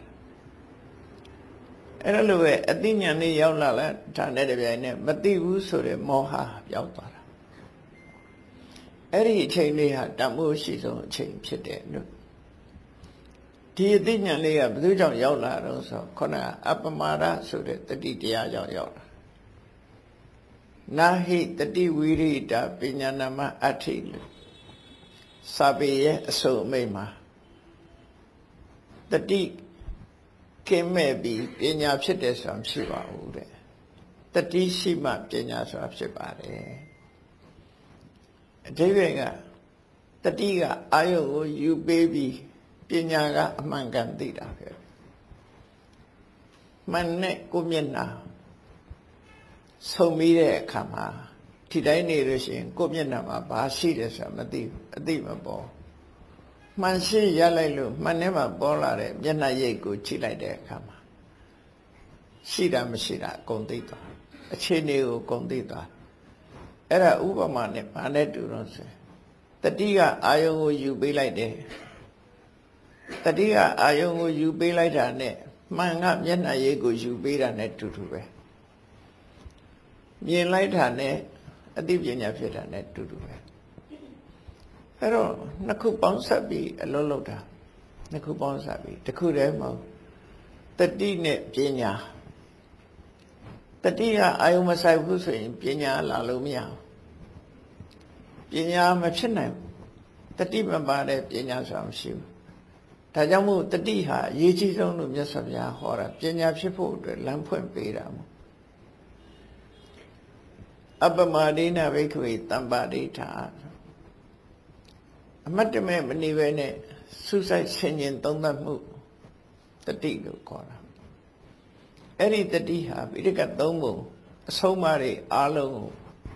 အဲ့ဒါလိုပဲအသိဉာဏ်လေးရောက်လာလဲဒါနဲ့တပြိုင်နက်မသိဘူးဆိုတဲ့မောဟပြောက်သွားတာအဲ့ဒီအချိန်လေးဟာတမိုးရှိဆုံးအချိန်ဖြစ်တယ်လို့ဒီအသိဉာဏ်လေးကဘယ်သူကြောင့်ရောက်လာတော့ဆိုခုနအပမာဒဆိုတဲ့တတိတရားကြောင့်ရောက်လာနာဟိတတိဝိရိတပညာနာမအဋ္ဌိလို့စာပေရဲ့အစုံအမိန့်မှာတတိကင်းမဲ့ပြီးပညာဖြစ်တယ်ဆိုတာမရှိပါဘူးတဲ့တတိရှိမှပညာဆိုတာဖြစ်ပါတယ်အဓိပ္ပာယ်ကတတိကအာယုကိုယူပေးပြီးပညာကအမှန်ကန်သိတာပဲမှန်နဲ့ကိုမျက်နှာဆုံပြီးတဲ့အခါမှာထိတိုင်းနေလို့ရှိရင်ကိုမျက်နှာမှာဘာရှိတယ်ဆိုတာမသိဘူးအသိမပေါ်မှန်ရှိရလိုက်လို့မှန်ထဲမှာပေါ်လာတဲ့မျက်နှာရိပ်ကိုကြည့်လိုက်တဲ့အခါမှာရှိတာမရှိတာအကုန်သိသွားအခြေအနေကိုအကုန်သိသွားအဲ့ဒါဥပမာနဲ့ဘာနဲ့တူတော့ဆိုတတိကအာယုံကိုယူပေးလိုက်တယ်တတိကအာယုံကိုယူပေးလိုက်တာနဲ့မှန်ကမျက်နှာရိပ်ကိုယူပေးတာနဲ့တူတူပဲမြင်လိုက်တာနဲ့အသိပညာဖြစ်တာနဲ့တူတူပဲအဲ့တော့နှစ်ခုပေါင်းဆက်ပြီးအလုံးလုံးတာနှစ်ခုပေါင်းဆက်ပြီးတစ်ခုတည်းမဟုတ်တတိနဲ့ပညာတတိကအာယုံမဆိုင်ဘူးဆိုရင်ပညာလာလို့မရဘူးပညာမဖြစ်နိုင်ဘူးတတိမပါတဲ့ပညာဆိုတာမရှိဘူးဒါကြောင့်မို့တတိဟာအရေးကြီးဆုံးလို့မြတ်စွာဘုရားဟောတာပညာဖြစ်ဖို့အတွက်လမ်းဖွင့်ပေးတာမို့အပမဒိနာဘိက္ခဝေတမ္ပဒိဋ္ဌာအမတ်တမဲ့မနေပဲနဲ့စုစိုက်ဆင်ញင်သုံးသပ်မှုတတိလို့ခေါ်တာအဲ့ဒီတတိဟာဗိဓကသုံးပုံအဆုံးအမတွေအားလုံးကို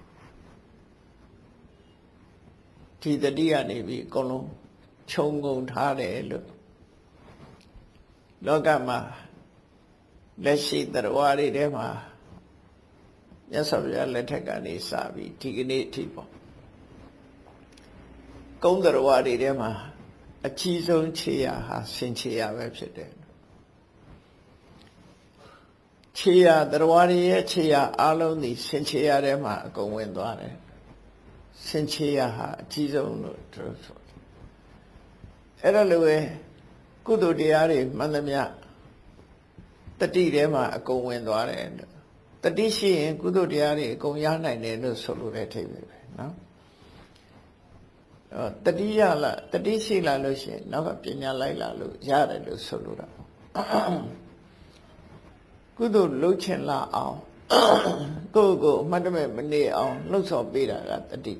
ဒီတတိကနေပြီးအကုန်လုံးခြုံငုံထားတယ်လို့လောကမှာလက်ရှိတရားဝါတွေထဲမှာမြတ်စွာဘုရားလက်ထက်ကနေစပြီးဒီကနေ့အထိပေါ့ကုန်းတော်ဝါတွေထဲမှာအကြီးဆုံးခြေရာဟာဆင်ခြေရာပဲဖြစ်တယ်ခြေရာတော်ဝါတွေရဲ့ခြေရာအလုံးဒီဆင်ခြေရာထဲမှာအကုန်ဝင်သွားတယ်ဆင်ခြေရာဟာအကြီးဆုံးလို့သူဆိုတယ်အဲ့ဒါလိုပဲကုသိုလ်တရားတွေမှန်သမျှတတိထဲမှာအကုန်ဝင်သွားတယ်တတိရှိရင်ကုသိုလ်တရားတွေအကုန်ရနိုင်တယ်လို့ဆိုလိုတဲ့အထိပ္ပယ်ပဲနော်အော်တတိယလားတတိရှိလာလို့ရှိရင်နောက်ကပညာလိုက်လာလို့ရတယ်လို့ဆိုလိုတာကုသိုလ်လုပ်ချင်လာအောင်ကိုယ့်ကိုအမှတ်တမဲ့မနေအောင်လှုပ်ဆော်ပေးတာကတတိ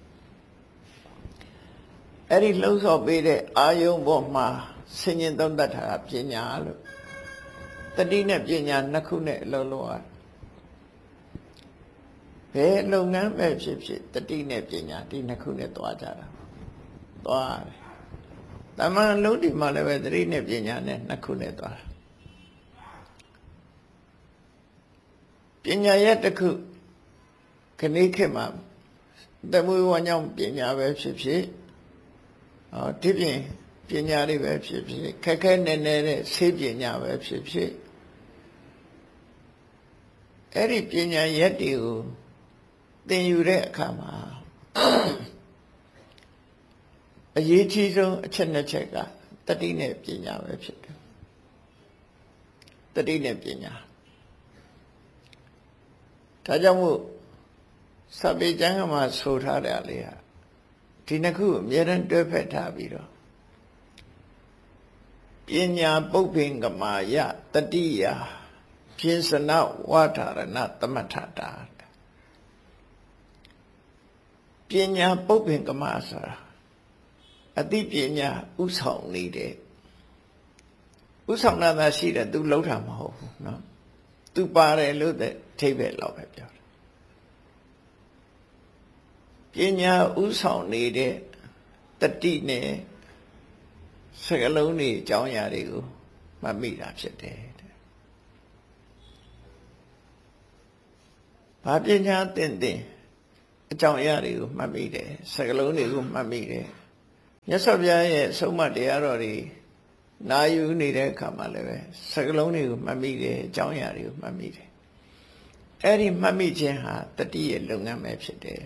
အဲ့ဒီလှုပ်ဆော်ပေးတဲ့အာယုံပေါ်မှာဆင်ញင်သုံးတတ်တာကပညာလို့တတိနဲ့ပညာနှစ်ခုနဲ့အလုံးလုံးอ่ะဘယ်လုပ်ငန်းပဲဖြစ်ဖြစ်တတိနဲ့ပညာဒီနှစ်ခုနဲ့တွားကြတာတွားတယ်တမန်လုံးဒီမှာလည်းပဲတတိနဲ့ပညာနဲ့နှစ်ခုနဲ့တွားတာပညာရဲ့တစ်ခုခဏခေတ်မှာတမွေးဝါကြောင့်ပညာပဲဖြစ်ဖြစ်ဟောဒီပြင်ပညာတွေပဲဖြစ်ဖြစ်ခက်ခဲနေနေတဲ့ဆေးပညာပဲဖြစ်ဖြစ်အဲ့ဒီပညာရက်တွေကိုသင်ယူတဲ့အခါမှာအရေးကြီးဆုံးအချက်နှစ်ချက်ကတတိနဲ့ပညာပဲဖြစ်တယ်တတိနဲ့ပညာဒါကြောင့်မို့စာပေကျမ်းမှာဆိုထားတယ်လေဟာဒီနှစ်ခုအမြဲတမ်းတွဲဖက်ထားပြီးတော့ပညာပုပ္ပင်ကမာယတတိယပြင်းစနဝါထာရဏသမထတာပညာပုပ္ပင်ကမာဆိုတာအသိပညာဥဆောင်နေတဲ့ဥဆောင်တာသာရှိတယ်သူလှုပ်တာမဟုတ်ဘူးเนาะသူပါတယ်လို့တဲ့ထိပ်ပဲလောက်ပဲပြောတယ်ပညာဥဆောင်နေတဲ့တတိနဲ့စကလုံးတွေအကြောင်းအရာတွေကိုမှတ်မိတာဖြစ်တယ်ဘာပညာသင်သင်အကြောင်းအရာတွေကိုမှတ်မိတယ်စကားလုံးတွေကိုမှတ်မိတယ်မြတ်စွာဘုရားရဲ့ဆုံးမတရားတော်တွေနာယူနေတဲ့အခါမှာလည်းပဲစကားလုံးတွေကိုမှတ်မိတယ်အကြောင်းအရာတွေကိုမှတ်မိတယ်အဲ့ဒီမှတ်မိခြင်းဟာတတိရဲ့လုပ်ငန်းပဲဖြစ်တယ်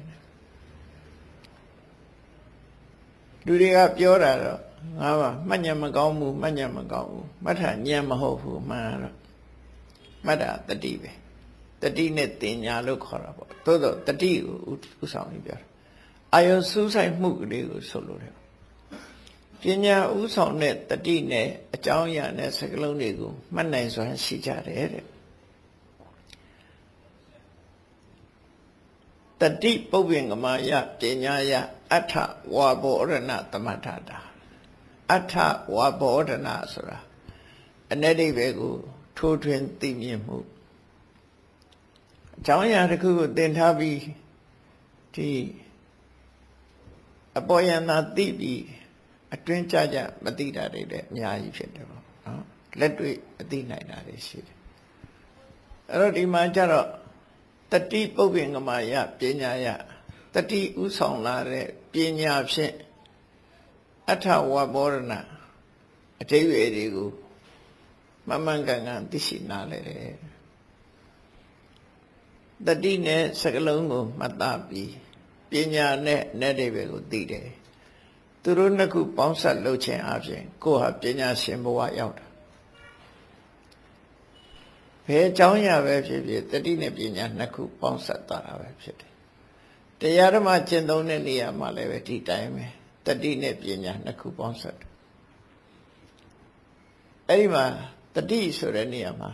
လူတွေကပြောတာတော့ငါကမှတ်ဉာဏ်မကောင်းဘူးမှတ်ဉာဏ်မကောင်းဘူးမှတ်တာဉာဏ်မဟုတ်ဘူးမှန်တော့မှတ်တာတတိပဲတတိနဲ့တင်ညာလို့ခေါ်တာပေါ့သို့တော့တတိကိုဥဆောင်ပြီးပြောတာအာယုစူးဆိုင်မှုကလေးကိုဆိုလိုတယ်ပညာဥဆောင်တဲ့တတိနဲ့အကြောင်းအရာနဲ့စကားလုံးတွေကိုမှတ်နိုင်စွမ်းရှိကြတယ်တဲ့တတိပုပ္ပင်ကမာယပညာယအဋ္ဌဝါဘောရဏသမထတာအဋ္ဌဝါဘောရဏဆိုတာအ내ဒိဗ္ဗေကိုထိုးထွင်းသိမြင်မှုအကြောင်းအရာတစ်ခုကိုသင်ထားပြီးဒီအပေါ်ယံသာသိပြီးအတွင်းကြကြမသိတာတွေလည်းအများကြီးဖြစ်တယ်ပေါ့နော်လက်တွေ့မသိနိုင်တာတွေရှိတယ်အဲ့တော့ဒီမှာကျတော့တတိပုပ္ပင်ကမာယပညာယတတိဥဆောင်လာတဲ့ပညာဖြင့်အဋ္ဌဝါဘောရဏအတိဝေတွေကိုမမှန်ကန်ကန်သိရှိနာလဲတယ်တတိနဲ့စကလုံးကိုမှတ်သားပြီးပညာနဲ့내ဒိဗ္ဗေကိုသိတယ်သူတို့နှစ်ခုပေါင်းစပ်လုပ်ခြင်းအပြင်ကိုယ်ဟာပညာရှင်ဘဝရောက်တာဘယ်အကြောင်းအရာပဲဖြစ်ဖြစ်တတိနဲ့ပညာနှစ်ခုပေါင်းစပ်သွားတာပဲဖြစ်တယ်တရားဓမ္မကျင့်သုံးတဲ့နေရာမှာလည်းပဲဒီတိုင်းပဲတတိနဲ့ပညာနှစ်ခုပေါင်းစပ်တယ်အဲ့ဒီမှာတတိဆိုတဲ့နေရာမှာ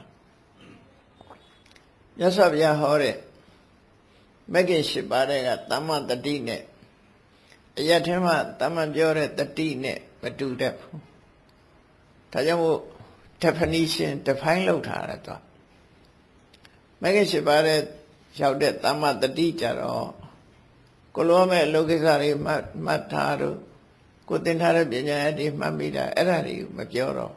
မြတ်စွာဘုရားဟောတဲ့မဂ္ဂင်၈ပါးကသမ္မာတတိနဲ့အရထဲမှာသမ္မာပြောတဲ့တတိနဲ့မတူတတ်ဘူးဒါကြောင့်မို့ definition define လုပ်ထားတာတော့မဂ္ဂင်၈ပါးတဲ့ရောက်တဲ့သမ္မာတတိကြတော့ကိုလိုမဲ့လောကိစ္စတွေမှတ်မှတ်ထားတော့ကိုသင်ထားတဲ့ပညာရည်တွေမှတ်မိတာအဲ့ဒါတွေကိုမပြောတော့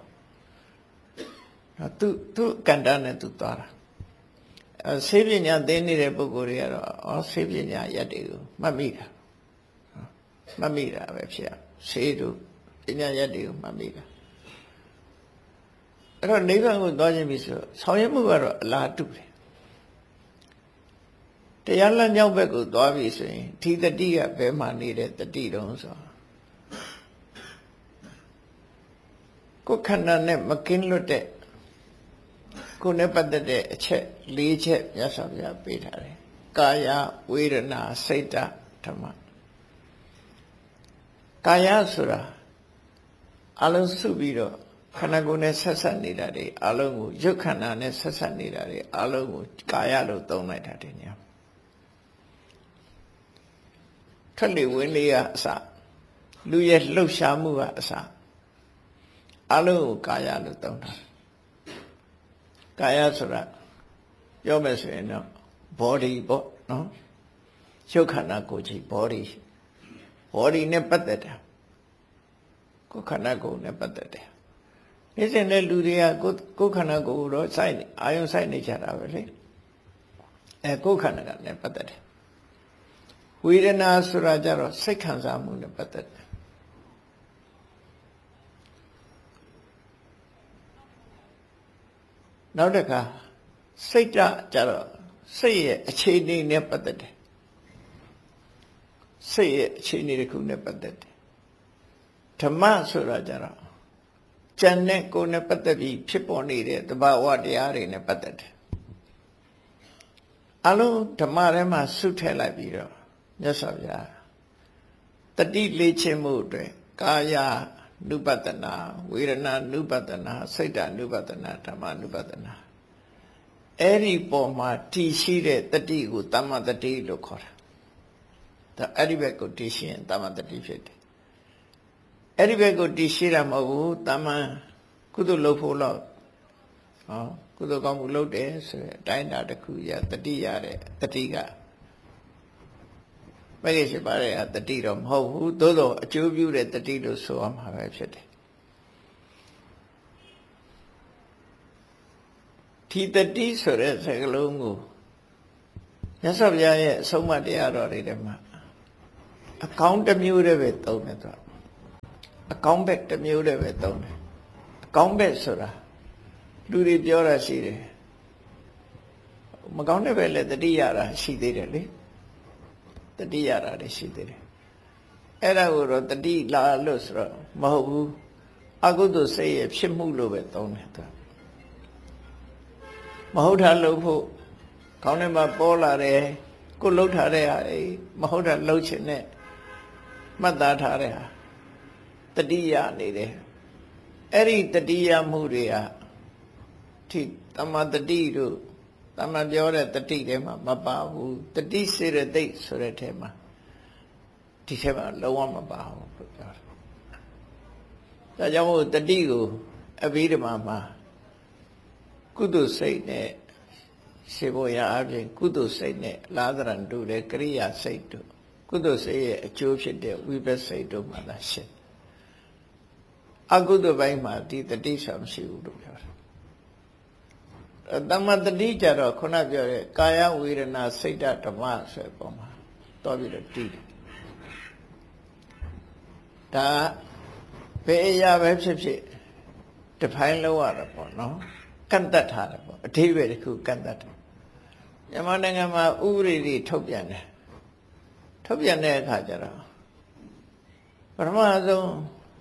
သူသူကန္တာနဲ့သူသွားတာဆေးပညာသင်နေတဲ့ပုဂ္ဂိုလ်တွေကတော့ဩဆေးပညာရက်တွေကိုမှတ်မိတာမှတ်မိတာပဲဖြစ်ဆေးတို့ပညာရက်တွေကိုမှတ်မိတာအဲ့တော့နိဗ္ဗာန်ကိုသွားခြင်းပြီဆိုဆောင်ရွက်မှုကတော့အလားတူတယ်တရားလမ်းကြောင်းဘက်ကိုသွားပြီဆိုရင်ဒီတတိကဘယ်မှာနေတဲ့တတိတုံးဆိုကိုယ်ခန္ဓာနဲ့မကင်းလွတ်တဲ့ကိုယ်နဲ့ပတ်သက်တဲ့အချက်၄ချက်မြတ်စွာဘုရားပေးထားတယ်ကာယဝေဒနာစိတ်ဓမ္မကာယဆိုတာအလုံးစုပြီးတော့ခန္ဓာကိုယ်နဲ့ဆက်ဆက်နေတာတွေအလုံးကိုရုပ်ခန္ဓာနဲ့ဆက်ဆက်နေတာတွေအလုံးကိုကာယလို့သုံးလိုက်တာတဲ့ညာထက်လေဝင်းလေးကအစလူရဲ့လှုပ်ရှားမှုကအစအလုံးကိုကာယလို့သုံးတာကာယဆိုတာပြောမယ်ဆိုရင်တော့ body ပေါ့နော်ရုပ်ခန္ဓာကိုယ်ကြီး body body နဲ့ပတ်သက်တာကိုယ်ခန္ဓာကိုယ်နဲ့ပတ်သက်တယ်နေ့စဉ်နဲ့လူတွေကကိုယ်ကိုယ်ခန္ဓာကိုယ်တော့စိုက်အာယုံစိုက်နေကြတာပဲလေအဲကိုယ်ခန္ဓာကနဲ့ပတ်သက်တယ်ဝေဒနာဆိုတာကြတော့စိတ်ခံစားမှုနဲ့ပတ်သက်တယ်နောက်တစ်ခါစိတ်ဓာတ်ကြတော့စိတ်ရဲ့အခြေအနေနဲ့ပတ်သက်တယ်စိတ်ရဲ့အခြေအနေတစ်ခုနဲ့ပတ်သက်တယ်ဓမ္မဆိုတာကြတော့ဉာဏ်နဲ့ကိုယ်နဲ့ပတ်သက်ပြီးဖြစ်ပေါ်နေတဲ့သဘာဝတရားတွေနဲ့ပတ်သက်တယ်အလုံးဓမ္မထဲမှာစုထည့်လိုက်ပြီးတော့မြတ်စွာဘုရားတတိလေးခြင်းမှုအတွက်ကာယနုပတနာဝေဒနာနုပတနာစိတ်ဓာနုပတနာဓမ္မနုပတနာအဲ့ဒီပေါ်မှာတည်ရှိတဲ့တတိကိုသမ္မာတတိလို့ခေါ်တာဒါအဲ့ဒီဘက်ကိုတည်ရှိရင်သမ္မာတတိဖြစ်တယ်အဲ့ဒီဘက်ကိုတည်ရှိတာမဟုတ်ဘူးသမ္မာကုသိုလ်လုပ်ဖို့တော့ဟောကုသိုလ်ကောင်းမှုလုပ်တယ်ဆိုတဲ့အတိုင်းအတာတစ်ခုရတတိရတဲ့တတိကမဂ္ဂင်၈ပါးရဲ့တတိတော့မဟုတ်ဘူးသို့သောအကျိုးပြုတဲ့တတိလို့ဆိုရမှာပဲဖြစ်တယ်ဒီတတိဆိုတဲ့စကားလုံးကိုမြတ်စွာဘုရားရဲ့အဆုံးအမတရားတော်တွေထဲမှာအကောင်းတစ်မျိုးတည်းပဲသုံးတယ်သူကအကောင်းဘက်တစ်မျိုးတည်းပဲသုံးတယ်အကောင်းဘက်ဆိုတာလူတွေပြောတာရှိတယ်မကောင်းတဲ့ဘက်လည်းတတိယတာရှိသေးတယ်လေတတိယတာလည်းရှိသေးတယ်အဲ့ဒါကိုတော့တတိလာလို့ဆိုတော့မဟုတ်ဘူးအကုသိုလ်စိတ်ရဲ့ဖြစ်မှုလို့ပဲသုံးတယ်သူမဟုတ်တာလို့ဖို့ခေါင်းထဲမှာပေါ်လာတယ်ကိုလှုပ်ထားတဲ့ဟာမဟုတ်တာလှုပ်ချင်တဲ့မှတ်သားထားတဲ့ဟာတတိယနေတယ်အဲ့ဒီတတိယမှုတွေဟာဒီတမတတိတို့တမပြောတဲ့တတိထဲမှာမပါဘူးတတိစေရသိက်ဆိုတဲ့ထဲမှာဒီထဲမှာလုံးဝမပါဘူးလို့ပြောတယ်ဒါကြောင့်မို့တတိကိုအဘိဓမ္မာမှာကုသိုလ်စိတ်နဲ့ရှေဖို့ရအပြင်ကုသိုလ်စိတ်နဲ့လာသရံတို့တဲ့ကရိယာစိတ်တို့ကုသိုလ်စိတ်ရဲ့အကျိုးဖြစ်တဲ့ဝိပဿစိတ်တို့မှာသာရှင်းအကုသိုလ်ပိုင်းမှာဒီတတိဆိုမရှိဘူးလို့ပြောတယ်တမ္မတတိကြတော့ခုနပြောတဲ့ကာယဝေဒနာစိတ်ဓမ္မဆိုတဲ့ပုံမှာတော့ပြီးတော့တည်တယ်ဒါဘယ်အရာပဲဖြစ်ဖြစ်တဖိုင်းလောက်ရတာပေါ့နော်ကန့်တတ်ထားတယ်ပေါ့အဓိပ္ပာယ်တစ်ခုကန့်တတ်တယ်မြန်မာနိုင်ငံမှာဥပဒေတွေထုတ်ပြန်တယ်ထုတ်ပြန်တဲ့အခါကျတော့ပထမဆုံး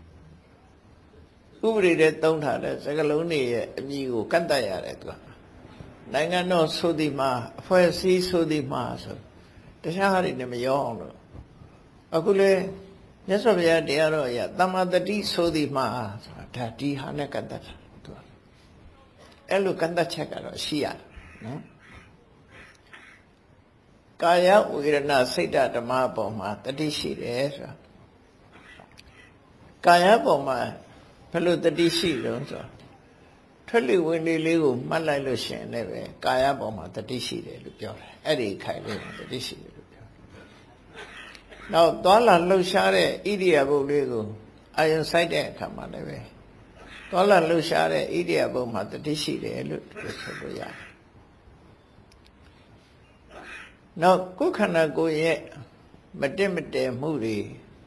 ဥပဒေတွေသုံးထားတဲ့စကားလုံးတွေရဲ့အမည်ကိုကန့်တတ်ရတယ်သူကနိုင်ငံတော်ဆိုသည်မှာအဖွဲ့အစည်းဆိုသည်မှာဆိုတခြားဟာတွေနဲ့မရောအောင်လို့အခုလေမြတ်စွာဘုရားတရားတော်အရတမ္မာတတိဆိုသည်မှာဆိုတာဒါဒီဟာနဲ့ကန့်တတ်တာသူကအဲ့လိုကန့်တတ်ချက်ကတော့ရှိရတယ်နော်ကာယဝေဒနာစိတ်ဓမ္မအပေါ်မှာတတိရှိတယ်ဆိုတာကာယပေါ်မှာဘယ်လိုတတိရှိလို့ဆိုထွက်လေဝင်လေလေးကိုမှတ်လိုက်လို့ရှိရင်လည်းပဲကာယပေါ်မှာတတိရှိတယ်လို့ပြောတယ်အဲ့ဒီခိုင်လေးမှာတတိရှိတယ်လို့ပြောတယ်နောက်သွားလာလှုပ်ရှားတဲ့ဣရိယာပုလေးကိုအာယုံဆိုင်တဲ့အခါမှာလည်းပဲသွားလာလှုပ်ရှားတဲ့ဣရိယာပုမှာတတိရှိတယ်လို့ဆိုလို့ရတယ်နောက်ကိုယ်ခန္ဓာကိုယ်ရဲ့မတက်မတဲမှုတွေ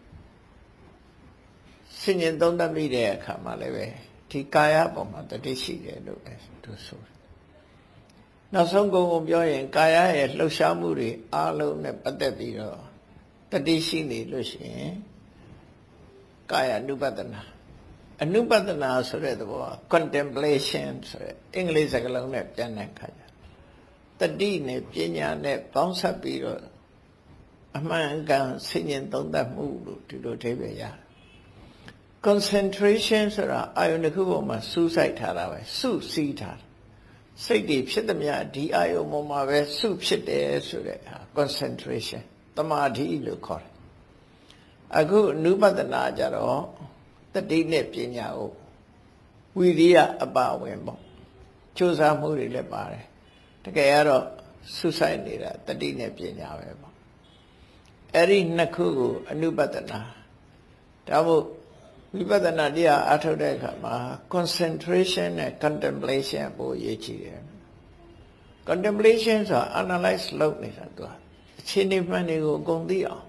ဆင်ញင်သုံးသပ်မိတဲ့အခါမှာလည်းပဲဒီကာယပေါ်မှာတတိရှိတယ်လို့ပဲသူဆိုတယ်နောက်ဆုံးကုန်ကုန်ပြောရင်ကာယရဲ့လှုပ်ရှားမှုတွေအားလုံးနဲ့ပတ်သက်ပြီးတော့တတိရှိနေလို့ရှိရင်ကာယ ानु ပတနာအနုပတနာဆိုတဲ့သဘောက contemplation ဆိုတဲ့အင်္ဂလိပ်စကားလုံးနဲ့ပြန်တဲ့ခါကျတတိနဲ့ပညာနဲ့ပေါင်းစပ်ပြီးတော့အမှန်အကန်ဆင်ញင်သုံးသပ်မှုလို့ဒီလိုအဓိပ္ပာယ်ရတယ် concentration ဆိုတာအာယုန်တစ်ခုပေါ်မှာစူးစိုက်ထားတာပဲစုစည်းထားတာစိတ်တွေဖြစ်သမျှဒီအာယုန်ပေါ်မှာပဲစုဖြစ်တယ်ဆိုတဲ့ concentration တမာဓိလို့ခေါ်တယ်အခုအနုပဒနာကြတော့တတိနဲ့ပညာကိုဝိရိယအပါဝင်ပေါ့ကြိုးစားမှုတွေလည်းပါတယ်တကယ်ကတော့စုဆိုင်နေတာတတိနဲ့ပညာပဲပေါ့အဲ့ဒီနှစ်ခုကိုအနုပဒနာဒါမို့ဝိပဿနာတရားအထုတ်တဲ့အခါမှာ concentration နဲ့ contemplation ပိုအရေးကြီးတယ် contemplation ဆိုတာ analyze လုပ်နေတာသူအခြေအနေမှန်တွေကိုအကုန်သိအောင်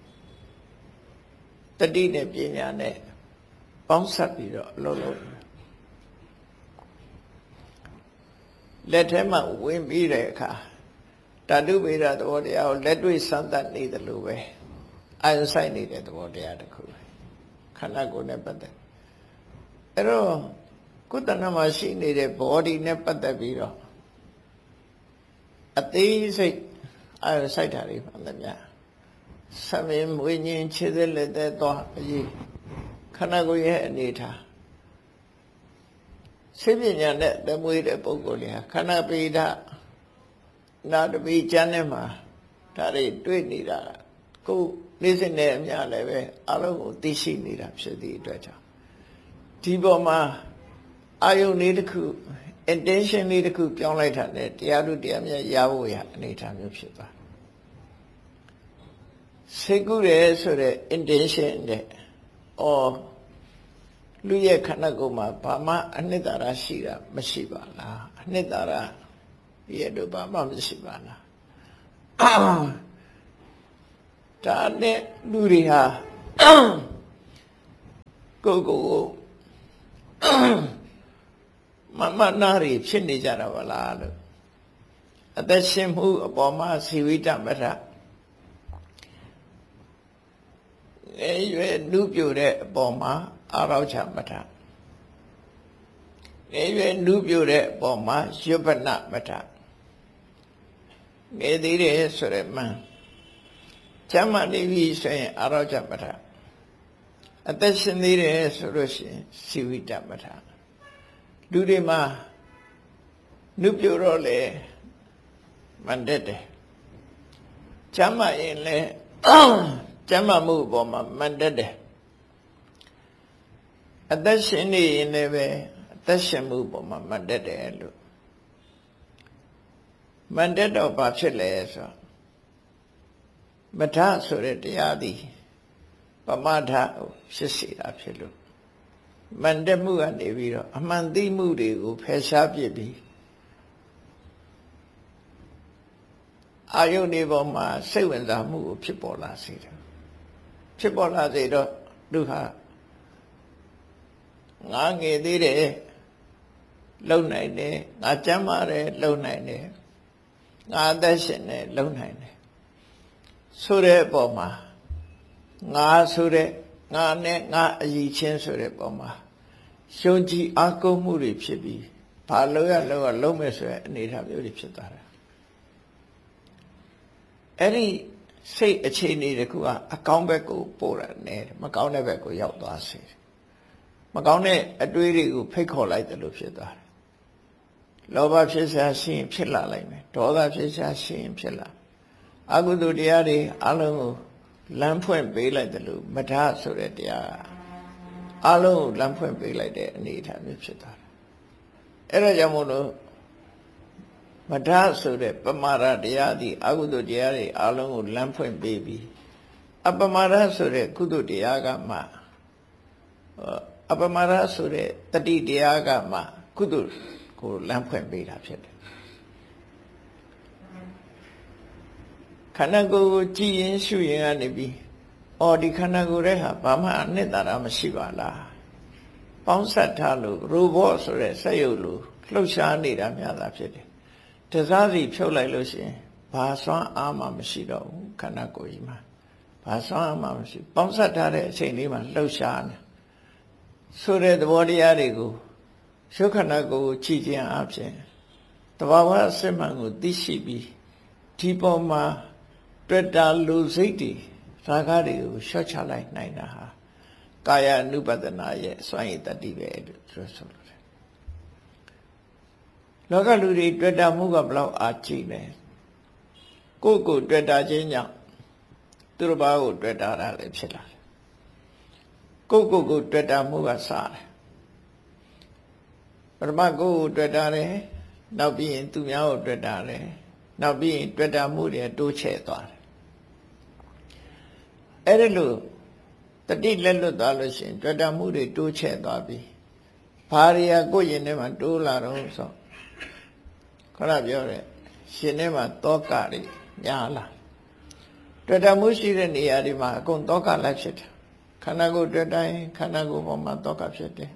တတိနဲ့ပညာနဲ့ပေါင်းစပ်ပြီးတော့လုပ်လို့လက်ထဲမှာဝင်ပြီးတဲ့အခါဓာတုဗေဒသဘောတရားကိုလက်တွေ့စမ်းသပ်နေတယ်လို့ပဲအာရုံစိုက်နေတဲ့သဘောတရားတစ်ခုပဲခန္ဓာကိုယ်နဲ့ပတ်သက်အဲ့တော့ကိုယ်တဏ္ဍမှာရှိနေတဲ့ body နဲ့ပတ်သက်ပြီးတော့အသေးစိတ်အာရုံစိုက်တာတွေမှန်တယ်များဆမင်းမွေးညင်းခြေသက်လက်သက်သွားအရေးခန္ဓာကိုယ်ရဲ့အနေထားစိတ်ပညာနဲ့တမွေးတဲ့ပုဂ္ဂိုလ်တွေဟာခန္ဓာပိဋကနာတပိကျမ်းထဲမှာဒါတွေတွေ့နေတာကိုနေ့စဉ်နဲ့အမျှလည်းပဲအလုံးကိုသိရှိနေတာဖြစ်သည့်အတွက်ကြောင့်ဒီပေါ်မှာအာယုန်လေးတစ်ခု intention လေးတစ်ခုပြောင်းလိုက်တာနဲ့တရားတို့တရားမြတ်ရဖို့ရအနေထားမျိုးဖြစ်သွားစိတ်ကူးရဲဆိုတဲ့ intention နဲ့အော်လူရဲ့ခန္ဓာကိုယ်မှာဘာမှအနှစ်သာရရှိတာမရှိပါလားအနှစ်သာရရဲ့တော့ဘာမှမရှိပါလားဒါနဲ့လူတွေဟာကိုကိုကိုမမနာတွေဖြစ်နေကြတာပါလားလို့အသက်ရှင်မှုအပေါ်မှာဇီဝိတမထအဲရွယ်နုပြိုတဲ့အပေါ်မှာအာရောချမထအဲရွယ်နုပြိုတဲ့အပေါ်မှာရွပနမထငယ်သေးတယ်ဆိုရမှန်ကျမ်းမာနေပြီဆိုရင်အာရောချမထအသက်ရှင်သေးတယ်ဆိုလို့ရှိရင်ဇီဝိတမထလူတွေမှာနုပြိုတော့လေမန်တက်တယ်ကျမ်းမာရင်လေကျမ်းမာမှုအပေါ်မှာမန်တက်တယ်အသက်ရှင်နေရင်လည်းပဲအသက်ရှင်မှုအပေါ်မှာမန်တက်တယ်လို့မန်တက်တော့ဘာဖြစ်လဲဆိုမထဆိုတဲ့တရားသည်ပမထဖြစ်စေတာဖြစ်လို့မန်တက်မှုကနေပြီးတော့အမှန်သိမှုတွေကိုဖယ်ရှားပြစ်ပြီးအာယုန်ဒီပေါ်မှာစိတ်ဝင်စားမှုကိုဖြစ်ပေါ်လာစေတယ်ဖြစ်ပေါ်လာစေတော့သူဟာငါငယ်သေးတယ်လုံနိုင်တယ်ငါကျမ်းမာတယ်လုံနိုင်တယ်ငါအသက်ရှင်တယ်လုံနိုင်တယ်ဆိုတဲ့အပေါ်မှာငါဆိုတဲ့ငါနဲ့ငါအည်ချင်းဆိုတဲ့ပုံမှာရှုံကြည်အားကိုးမှုတွေဖြစ်ပြီးဘာလို့ရလို့ရလုံးမဲ့ဆိုတဲ့အနေအထားမျိုးတွေဖြစ်သွားတယ်အဲ့ဒီစိတ်အခြေအနေတခုကအကောင်းဘက်ကိုပို့တာနဲ့မကောင်းတဲ့ဘက်ကိုရောက်သွားစေတယ်မကောင်းတဲ့အတွေးတွေကိုဖိတ်ခေါ်လိုက်တယ်လို့ဖြစ်သွားတယ်လောဘဖြစ်ရှာရှိရင်ဖြစ်လာလိုက်မယ်ဒေါသဖြစ်ရှာရှိရင်ဖြစ်လာအကုသိုလ်တရားတွေအလုံးကိုလမ်းဖွင့်ပေးလိုက်တယ်လို့မထဆိုတဲ့တရားအလုံးကိုလမ်းဖွင့်ပေးလိုက်တဲ့အနေအထားမျိုးဖြစ်သွားတယ်အဲ့ဒါကြောင့်မို့လို့မထဆိုတဲ့ပမာဒတရားသည်အကုသိုလ်တရားတွေအလုံးကိုလမ်းဖွင့်ပေးပြီးအပမာဒဆိုတဲ့ကုသိုလ်တရားကမှအပမာဒဆိုတဲ့တတိတရားကမှကုသိုလ်ကိုလမ်းဖွင့်ပေးတာဖြစ်တယ်ခန္ဓာကိုယ်ကိုကြည်ရင်ရှုရင်ကနေပြီးအော်ဒီခန္ဓာကိုယ်ရဲ့ဟာဘာမှအနှစ်သာရမရှိပါလားပေါင်းဆက်ထားလို့ရိုဘော့ဆိုတဲ့စက်ရုပ်လိုလှုပ်ရှားနေတာများတာဖြစ်တယ်တစားစီဖြုတ်လိုက်လို့ရှိရင်ဘာစွမ်းအားမှမရှိတော့ဘူးခန္ဓာကိုယ်ကြီးမှာဘာစွမ်းအားမှမရှိပေါင်းဆက်ထားတဲ့အချိန်လေးမှာလှုပ်ရှားနေဆိုတဲ့သဘောတရားတွေကိုရုပ်ခန္ဓာကိုယ်ကိုကြည်ခြင်းအပြင်တဘာဝအစစ်မှန်ကိုသိရှိပြီးဒီပေါ်မှာတွေ့တာလူစိတ်တွေရာဂတွေကိုရှော့ချလိုက်နိုင်တာဟာကာယ ानु ပဒနာရဲ့စွမ်းရည်တတိပဲလို့ပြောဆိုလို့တယ်လောကလူတွေတွေ့တာမှုကဘလောက်အားကြီးလဲကိုယ့်ကိုတွေ့တာချင်းကြောင့်သူတို့ဘာကိုတွေ့တာလည်းဖြစ်လာတယ်ကိုယ့်ကိုယ်ကိုတွေ့တာမှုကစားတယ်ပရမကိုယ်ကိုတွေ့တာတယ်နောက်ပြီးရင်သူများကိုတွေ့တာတယ်နောက်ပြီးရင်တွေ့တာမှုတွေတိုးချဲ့သွားတယ်အဲ့ဒီလိုတတိလက်လွတ်သွားလို့ရှိရင်တွေ့တာမှုတွေတိုးချဲ့သွားပြီဘာရီယာကိုယ်ရင်ထဲမှာတိုးလာတော့ဆိုခဏပြောတယ်ရှင်ထဲမှာတောကတွေညာလာတွေ့တာမှုရှိတဲ့နေရာတွေမှာအကုန်တောကလိုက်ဖြစ်တယ်ခန္ဓာကိုယ်တွေ့တိုင်းခန္ဓာကိုယ်ပေါ်မှာတောကဖြစ်တယ်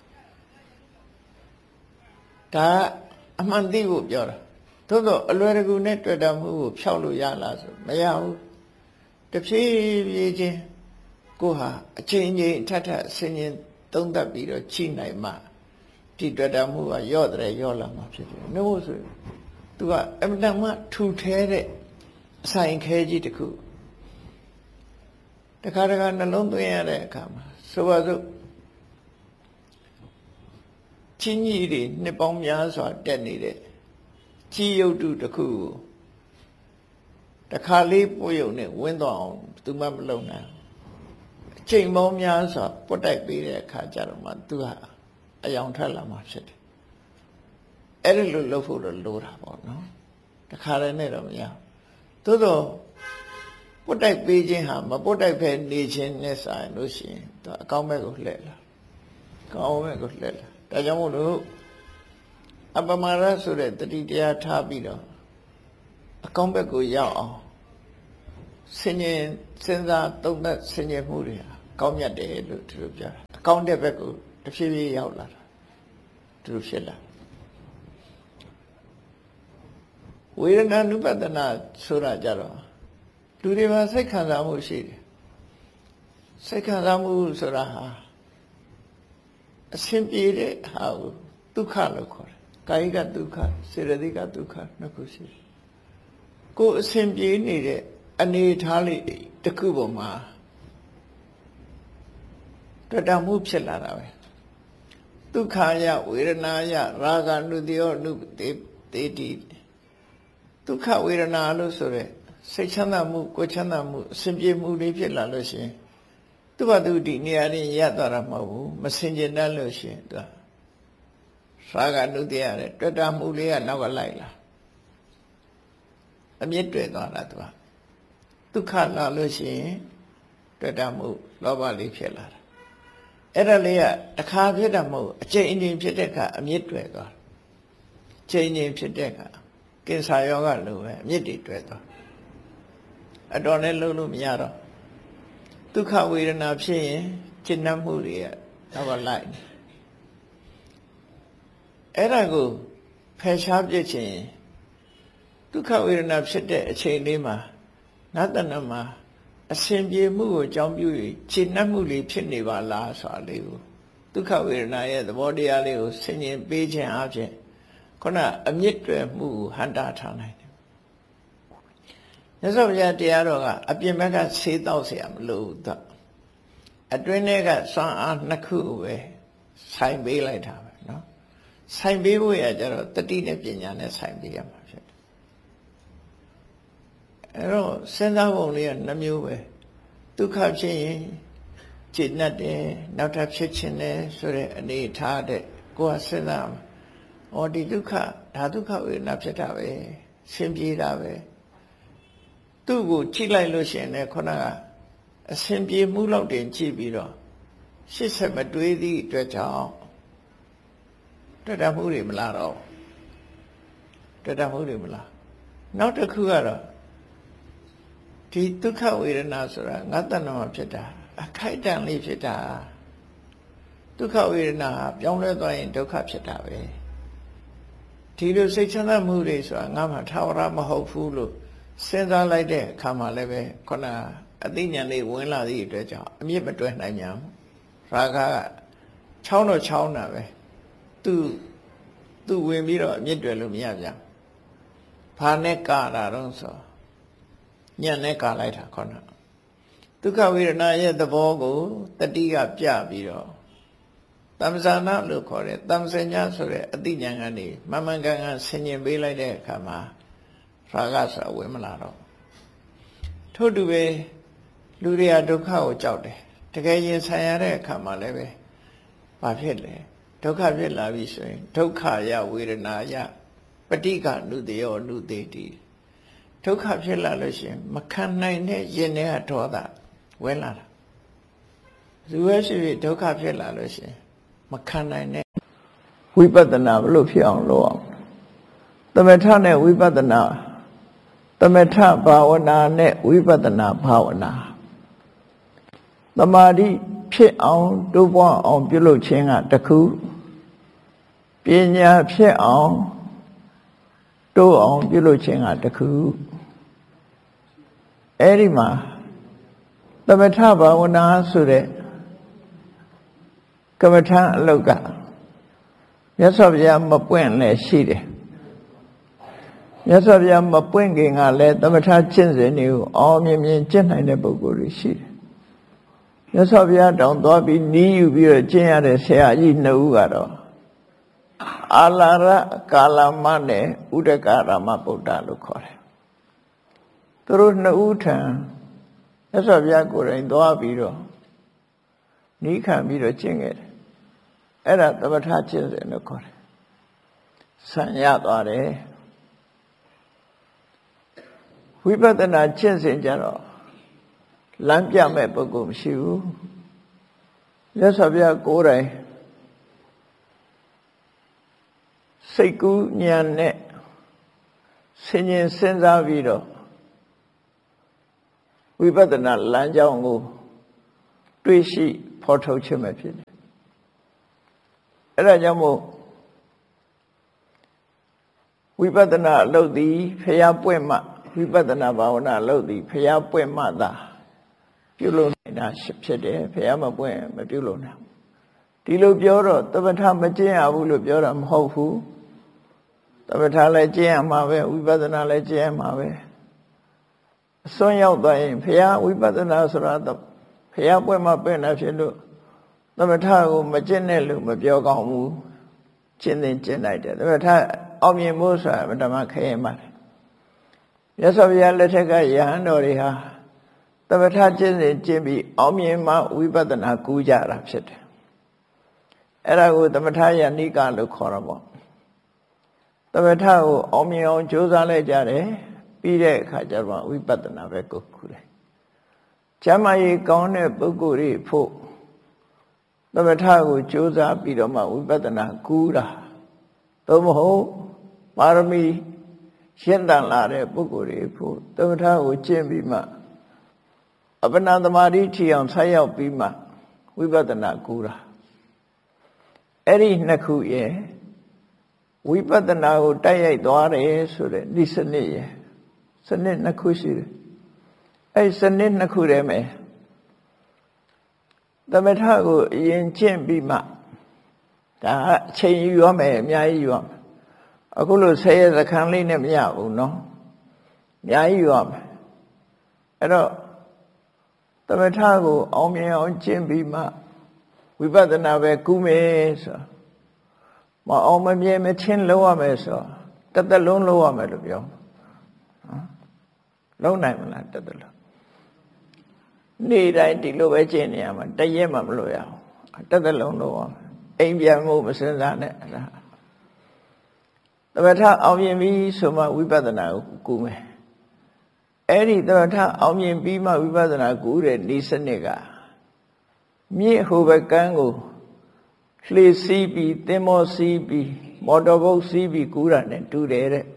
ဒါအမှန်သိဖို့ပြောတာသို့သောအလွယ်တကူနဲ့တွေ့တာမှုကိုဖျောက်လို့ရလားဆိုမရဘူးတဖြည်းဖြည်းချင်းကိုဟာအချိန်ချင်းထပ်ထပ်ဆင်ញင်သုံးသပ်ပြီးတော့ချိနိုင်မှဒီတွေ့တာမှုကရော့တယ်ရော့လာမှဖြစ်တယ်နှုတ်ဆိုသူကအမတန်မှထူထဲတဲ့အဆိုင်ခဲကြီးတစ်ခုတခါတခါနှလုံးသွင်းရတဲ့အခါမှာဆိုပါစို့ချင်းကြီးတွေနှစ်ပေါင်းများစွာတက်နေတဲ့ကြီးရုပ်တုတစ်ခုကိုတခါလေးပို့ရုံနဲ့ဝင်းသွားအောင်သူမှမလုံနိုင်အချိန်ပေါင်းများစွာပွတ်တိုက်ပေးတဲ့အခါကျတော့မှသူဟာအယောင်ထွက်လာမှဖြစ်တယ်အဲ့ဒီလိုလုပ်ဖို့တော့လိုတာပေါ့နော်တခါတည်းနဲ့တော့မရသို့တော့ပွတ်တိုက်ပေးခြင်းဟာမပွတ်တိုက်ဖဲနေခြင်းနဲ့ဆိုင်လို့ရှိရင်သူအကောင်းဘက်ကိုလှည့်လာကောင်းဘက်ကိုလှည့်လာဒါကြောင့်မို့လို့အပမာရဆိုတဲ့တတိတရားထားပြီးတော့အကောင်းဘက်ကိုရောက်အောင်ဆင်ញင်စဉ်းစားသုံးသပ်ဆင်ញင်မှုတွေဟာကောင်းမြတ်တယ်လို့သူတို့ပြောတာအကောင်းတဲ့ဘက်ကိုတစ်ဖြည်းဖြည်းရောက်လာတာသူတို့ဖြစ်လာဝေဒနာနုပဒနာဆိုတာကြတော့လူတွေမှာစိတ်ခံစားမှုရှိတယ်စိတ်ခံစားမှုဆိုတာဟာအဆင်ပြေတဲ့ဟာကိုဒုက္ခလို့ခေါ်တယ်ကာယကဒုက္ခစေတသိကဒုက္ခနှစ်ခုရှိတယ်ကိုယ်အဆင်ပြေနေတဲ့အနေထားလေးတစ်ခုပေါ်မှာတွေ့တာမှုဖြစ်လာတာပဲဒုက္ခယဝေဒနာယရာဂနုတ္တိယောနုတေတေတိဒုက္ခဝေဒနာလို့ဆိုရဲစိတ်ချမ်းသာမှုကိုယ်ချမ်းသာမှုအစဉ်ပြေမှုတွေဖြစ်လာလို့ရှိရင်သူ့ဘာသူဒီနေရာရင်းရသွားတာမဟုတ်ဘူးမစင်ကြင်တတ်လို့ရှိရင်သူရာဂနုတ္တိယတဲ့တွေ့တာမှုလေးကနောက်ကလိုက်လာအမြင့်တွေ့သွားတာသူကဒုက္ခလာလို့ရှိရင်တွေ့တာမှုလောဘလေးဖြစ်လာတာအဲ့ဒါလေးကတစ်ခါဖြစ်တာမဟုတ်အကျဉ်းအင်းဖြစ်တဲ့အခါအမြင့်တွေ့သွားအကျဉ်းအင်းဖြစ်တဲ့အခါကင်ဆာယောဂလိုပဲအမြင့်တွေတွေ့သွားအတော်နဲ့လုံးလို့မရတော့ဒုက္ခဝေဒနာဖြစ်ရင်ကျဉ်းနှံ့မှုတွေကတော့လိုက်အဲ့ဒါကိုဖယ်ရှားပြစ်ခြင်းဒုက္ခဝေဒနာဖြစ်တဲ့အချိန်လေးမှာနတ်တဏမှာအစဉ်ပြေမှုကိုအကြောင်းပြု၍ကျဉ်းနှံ့မှုလေးဖြစ်နေပါလားဆိုတာလေးကိုဒုက္ခဝေဒနာရဲ့သဘောတရားလေးကိုဆင်ခြင်ပေးခြင်းအပြင်ခုနအမြင့်တွယ်မှုကိုဟန္တာထားနိုင်တယ်မြတ်စွာဘုရားတရားတော်ကအပြင်ဘက်ကဆေးတောက်เสียမလို့တော့အတွင်းထဲကစွမ်းအားနှစ်ခုပဲဆိုင်ပေးလိုက်တာပဲเนาะဆိုင်ပေးဖို့ရကြတော့တတိနဲ့ပညာနဲ့ဆိုင်ပေးရမှာဖြစ်တယ်အဲ့တော့စဉ်းစားပုံလေးကနှမျိုးပဲဒုက္ခဖြစ်ရင်จิตနဲ့တယ်နောက်ထပ်ဖြစ်ခြင်းနဲ့ဆိုတဲ့အနေထားတဲ့ကိုယ်ကစဉ်းစားမှာဩဒီဒုက္ခဒါဒုက္ခဝေဒနာဖြစ်တာပဲဆင်ပြေတာပဲသူ့ကိုကြည့်လိုက်လို့ရှိရင်လည်းခုနကအဆင်ပြေမှုလောက်တင်ကြည့်ပြီးတော့ရှစ်ဆက်မတွေးသည့်အတွက်ကြောင့်တွေ့တာမှုတွေမလားတော့တွေ့တာမှုတွေမလားနောက်တစ်ခုကတော့ဒီဒုက္ခဝေဒနာဆိုတာငါတဏ္ဍမှာဖြစ်တာအခိုက်အတန့်လေးဖြစ်တာဒုက္ခဝေဒနာပြောင်းလဲသွားရင်ဒုက္ခဖြစ်တာပဲဒီလိုစိတ်ချမ်းသာမှုတွေဆိုတာငါမှထာဝရမဟုတ်ဘူးလို့စဉ်းစားလိုက်တဲ့အခါမှာလည်းပဲခုနအသိဉာဏ်လေးဝင်လာသည့်အတွက်ကြောင့်အမြင့်မတွဲနိုင်ညာရာဂကချောင်းတော့ချောင်းတာပဲသူသူဝင်ပြီးတော့အမြင့်တွဲလို့မရပြန်ဘာနဲ့ကာတာတော့ဆိုညံ့နဲ့ကာလိုက်တာခုနဒုက္ခဝေဒနာရဲ့သဘောကိုတတိကပြပြီးတော့တမ္ပဇာနာလို့ခေါ်တဲ့တမ္ပစညာဆိုတဲ့အသိဉာဏ်ကနေမမှန်ကန်ကန်ဆင်ញင်ပေးလိုက်တဲ့အခါမှာရာဂဆိုတာဝင်မလာတော့ထို့တူပဲလူတွေကဒုက္ခကိုကြောက်တယ်တကယ်ရင်ဆိုင်ရတဲ့အခါမှာလည်းပဲဘာဖြစ်လဲဒုက္ခဖြစ်လာပြီဆိုရင်ဒုက္ခယဝေဒနာယပဋိက္ခနုတ္တိယောနုတေတိဒုက္ခဖြစ်လာလို့ရှိရင်မခံနိုင်တဲ့ရင်ထဲကဒေါသဝင်လာတာလူရဲ့ရှိပြီးဒုက္ခဖြစ်လာလို့ရှိရင်မခံနိုင်တဲ့ဝိပဿနာဘယ်လိုဖြစ်အောင်လုပ်အောင်သမထနဲ့ဝိပဿနာသမထဘာဝနာနဲ့ဝိပဿနာဘာဝနာသမာဓိဖြစ်အောင်တိုးပွားအောင်ပြုလုပ်ခြင်းကတစ်ခုပညာဖြစ်အောင်တိုးအောင်ပြုလုပ်ခြင်းကတစ်ခုအဲ့ဒီမှာသမထဘာဝနာဆိုတဲ့ကမ္မထအလုတ်ကမြတ်စွာဘုရားမပွင့်လည်းရှိတယ်မြတ်စွာဘုရားမပွင့်ခင်ကလည်းသမထကျင့်စဉ်တွေကိုအောင်မြင်မြင်ကျင့်နိုင်တဲ့ပုဂ္ဂိုလ်တွေရှိတယ်မြတ်စွာဘုရားတောင်သွားပြီးနီးယူပြီးတော့ကျင့်ရတဲ့ဆရာကြီးနှစ်ဦးကတော့အာလာရကာလမနဲ့ဥဒကရမဗုဒ္ဓလို့ခေါ်တယ်သူတို့နှစ်ဦးထံမြတ်စွာဘုရားကိုယ်တိုင်သွားပြီးတော့နီးခံပြီးတော့ကျင့်ခဲ့တယ်အဲ့ဒါသမထကျင့်စဉ်လို့ခေါ်တယ်ဆံရသွားတယ်ဝိပဿနာကျင့်စဉ်ကြတော့လမ်းပြမဲ့ပုဂ္ဂိုလ်မရှိဘူးမြတ်စွာဘုရားကိုယ်တိုင်စိတ်ကူးဉာဏ်နဲ့ဆင်ញင်စဉ်းစားပြီးတော့ဝိပဿနာလမ်းကြောင်းကိုတွေ့ရှိဖော်ထုတ်ခြင်းပဲဖြစ်တယ်အဲ့ဒါကြောင့်မို့ဝိပဿနာအလုပ်သည်ဖျားပွင့်မှဝိပဿနာဘာဝနာအလုပ်သည်ဖျားပွင့်မှသာပြုလုပ်နေတာဖြစ်တယ်ဖျားမပွင့်မပြုလုပ်နိုင်ဒီလိုပြောတော့သမထမကျင့်ရဘူးလို့ပြောတာမဟုတ်ဘူးသမထလည်းကျင့်ရမှာပဲဝိပဿနာလည်းကျင့်ရမှာပဲအစွန်းရောက်သွားရင်ဖျားဝိပဿနာဆိုတာဖျားပွင့်မှပွင့်တာဖြစ်လို့သမထကိုမကျင့်နဲ့လို့မပြောကောင်းဘူးကျင့်ရင်ကျင့်လိုက်တယ်သမထအောင်မြင်ဖို့ဆိုတာဓမ္မခဲရင်ပါတယ်မြတ်စွာဘုရားလက်ထက်ကယဟန်တော်တွေဟာသမထကျင့်စဉ်ကျင့်ပြီးအောင်မြင်မှဝိပဿနာကူးကြတာဖြစ်တယ်အဲ့ဒါကိုသမထယဏိကလို့ခေါ်တာပေါ့သမထကိုအောင်မြင်အောင်ကြိုးစားလိုက်ကြတယ်ပြီးတဲ့အခါကျတော့ဝိပဿနာပဲကိုကူးတယ်ကျမ်းမာရေးကောင်းတဲ့ပုဂ္ဂိုလ်တွေဖို့သမထကိုကြိုးစားပြီးတော့မှဝိပဿနာကူးတာသို့မဟုတ်ပါရမီရှင်းတန်လာတဲ့ပုဂ္ဂိုလ်တွေဖို့သမထကိုကျင့်ပြီးမှအပ္ပနာသမာဓိထီအောင်ဆက်ရောက်ပြီးမှဝိပဿနာကူးတာအဲ့ဒီနှစ်ခုရဲ့ဝိပဿနာကိုတိုက်ရိုက်သွားတယ်ဆိုတဲ့ဒီစနစ်ရဲ့စနစ်နှစ်ခုရှိတယ်အဲ့စနစ်နှစ်ခုတည်းမှာသမထကိုအရင်ကျင့်ပြီးမှဒါအချိန်ယူရမယ်အများကြီးယူရမယ်အခုလိုဆယ်ရက်စခန်းလေးနဲ့မရဘူးเนาะအများကြီးယူရမယ်အဲ့တော့သမထကိုအောင်မြင်အောင်ကျင့်ပြီးမှဝိပဿနာပဲကူးမယ်ဆိုမအောင်မမြင်မချင်းလုံးရမယ်ဆိုတစ်သက်လုံးလုံးရမယ်လို့ပြောလုံးနိုင်မလားတစ်သက်လုံးနေ့တိုင်းဒီလိုပဲကျင့်နေရမှာတရက်မှမလို့ရအောင်တစ်သက်လုံးလုံးရမယ်အိမ်ပြန်ဖို့မစင်စားနဲ့အဲ့ဒါသမထအောင်မြင်ပြီဆိုမှဝိပဿနာကိုကူးမယ်အဲ့ဒီသမထအောင်မြင်ပြီးမှဝိပဿနာကူးတဲ့ဤစနစ်ကမြစ်ဟိုဘကန်းကိုလှေစီးပြီးသင်္ဘောစီးပြီးမော်တော်ဘုတ်စီးပြီးကူးတာနဲ့တူတယ်တဲ့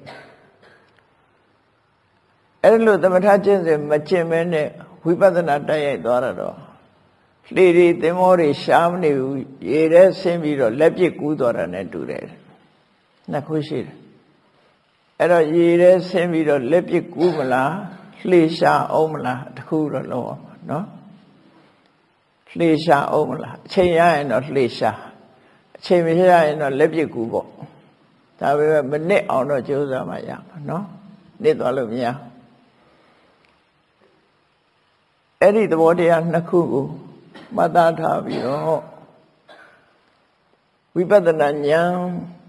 အဲ့လိုသမထကျင့်စဉ်မကျင့်မဲနဲ့ဝိပဿနာတိုက်ရိုက်သွားတော့လှေတွေသင်္ဘောတွေရှားမနေဘူးရေထဲဆင်းပြီးတော့လက်ပစ်ကူးသွားတာနဲ့တူတယ်နှစ်ခုရှိတယ်အဲ့တော့ရေထဲဆင်းပြီးတော့လက်ပစ်ကူးမလားလှေရှားအောင်မလားတခုတော့လုံးအောင်နော်လှေရှားအောင်မလားအချိန်ရရင်တော့လှေရှားအချိန်မရရင်တော့လက်ပစ်ကူးပေါ့ဒါပေမဲ့မနစ်အောင်တော့ကြိုးစားမှရမှာနော်နစ်သွားလို့မရအဲ့ဒီသဘောတရားနှစ်ခုကိုမှတ်သားထားပြီးတော့ဝိပဿနာဉာဏ်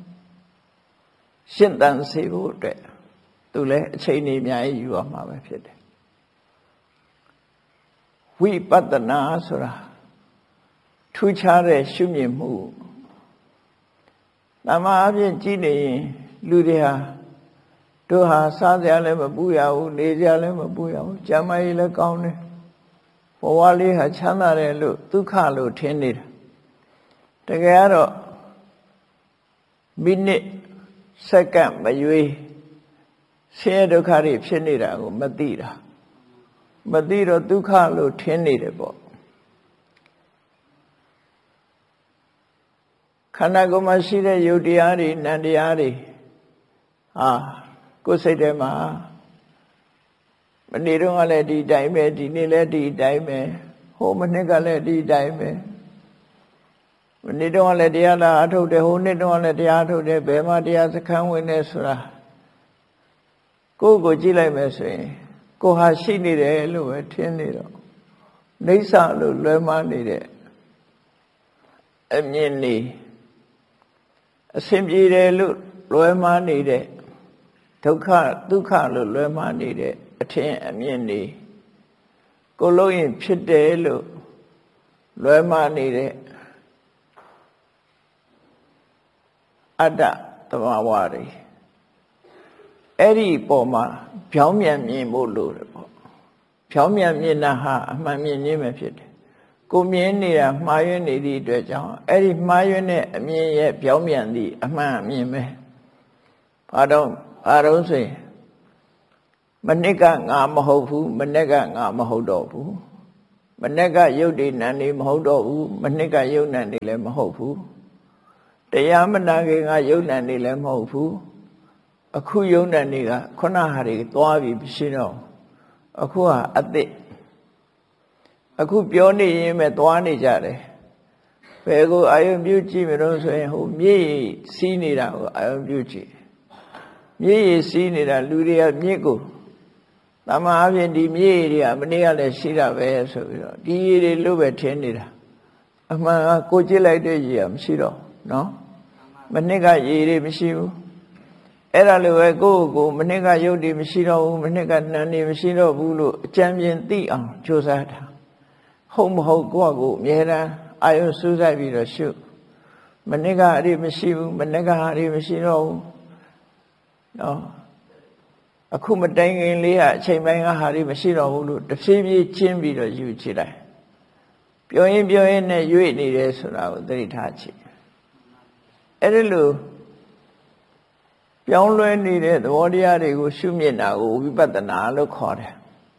ရှင်းတန်စေဖို့အတွက်သူလည်းအချိန်ကြီးအများကြီးယူရမှာပဲဖြစ်တယ်ဝိပဿနာဆိုတာထူးခြားတဲ့ရှုမြင်မှုနာမအပြင်ကြည့်နေရင်လူတွေဟာတို့ဟာစားစရာလည်းမပူရဘူးနေစရာလည်းမပူရဘူးကျမ်းမာရေးလည်းကောင်းတယ်ဘဝလေးဟာချမ်းသာတယ်လို့ဒုက္ခလို့ထင်နေတာတကယ်ကတော့မိနစ်စက္ကန့်မရွေးဆင်းရဲဒုက္ခတွေဖြစ်နေတာကိုမသိတာမသိတော့ဒုက္ခလို့ထင်နေတယ်ပေါ့ခန္ဓာကိုယ်မှာရှိတဲ့ယုတ်တရားတွေနံတရားတွေဟာကိုယ်စိတ်ထဲမှာမနေ့တော့ကလည်းဒီတိုင်းပဲဒီနေ့လည်းဒီတိုင်းပဲဟိုမနှစ်ကလည်းဒီတိုင်းပဲမနေ့တော့ကလည်းတရားလာအထုတ်တယ်ဟိုနှစ်တော့ကလည်းတရားထုတ်တယ်ဘယ်မှာတရားစခန်းဝင်နေဆိုတာကိုယ့်ကိုကြည့်လိုက်မယ်ဆိုရင်ကိုဟာရှိနေတယ်လို့ပဲထင်နေတော့နိစ္စလို့လွဲမှားနေတဲ့အမြင်နေအစဉ်ပြေတယ်လို့လွဲမှားနေတဲ့ဒုက္ခဒုက္ခလို့လွဲမှားနေတဲ့အထင်အမြင်နေကိုလို့ရင်ဖြစ်တယ်လို့လွဲမှားနေတဲ့အတ္တသဘာဝတွေအဲ့ဒီပုံမှာဖြောင်းမြန်မြင်ဖို့လိုတယ်ပေါ့ဖြောင်းမြန်မြင်တာဟာအမှန်မြင်ခြင်းပဲဖြစ်တယ်ကိုမြင်နေတာမှားယွင်းနေသည့်အတွက်ကြောင့်အဲ့ဒီမှားယွင်းတဲ့အမြင်ရဲ့ဖြောင်းမြန်သည့်အမှန်အမြင်ပဲဘာတော့ဘာတော့ဆိုရင်မနစ်ကငါမဟုတ်ဘူးမနေ့ကငါမဟုတ်တော့ဘူးမနေ့ကယုတ်ဒီနံနေမဟုတ်တော့ဘူးမနေ့ကယုတ်နံနေလည်းမဟုတ်ဘူးတရားမနာခင်ကယုတ်နံနေလည်းမဟုတ်ဘူးအခုယုတ်နံနေကခုနဟာတွေသွားပြီးမရှိတော့အခုဟာအသစ်အခုပြောနေရင်ပဲသွားနေကြတယ်ဘယ်ကိုအာယုံပြုကြည့်မလို့ဆိုရင်ဟိုမြေစီးနေတာကိုအာယုံပြုကြည့်မြေစီးနေတာလူတွေကမြစ်ကိုတမန်အပြင်ဒီမြေတွေကမနေ့ကလည်းရှိတာပဲဆိုပြီးတော့ဒီရေတွေလို့ပဲထင်နေတာအမှန်ကကိုကြည့်လိုက်တဲ့ရေကမရှိတော့နော်မနေ့ကရေတွေမရှိဘူးအဲ့ဒါလိုပဲကိုယ့်ကိုမနေ့ကရုပ်တွေမရှိတော့ဘူးမနေ့ကနာမ်တွေမရှိတော့ဘူးလို့အကြံဉာဏ်သိအောင်ကြိုးစားတာဟုတ်မဟုတ်ကိုယ့်ကိုအမြဲတမ်းအာယုစူးစိုက်ပြီးတော့ရှုမနေ့ကအဲ့ဒီမရှိဘူးမနေ့ကအဲ့ဒီမရှိတော့ဘူးနော်အခုမတိုင်ခင်လေးကအချိန်ပိုင်းကဟာတွေမရှိတော့ဘူးလို့တဖြည်းဖြည်းချင်းပြီးတော့ယူချလိုက်ပြောရင်ပြောရင်နဲ့ရွေ့နေတယ်ဆိုတာကိုသတိထားချင်အဲ့ဒီလိုပြောင်းလဲနေတဲ့သဘောတရားတွေကိုရှုမြင်တာကိုဝိပဿနာလို့ခေါ်တယ်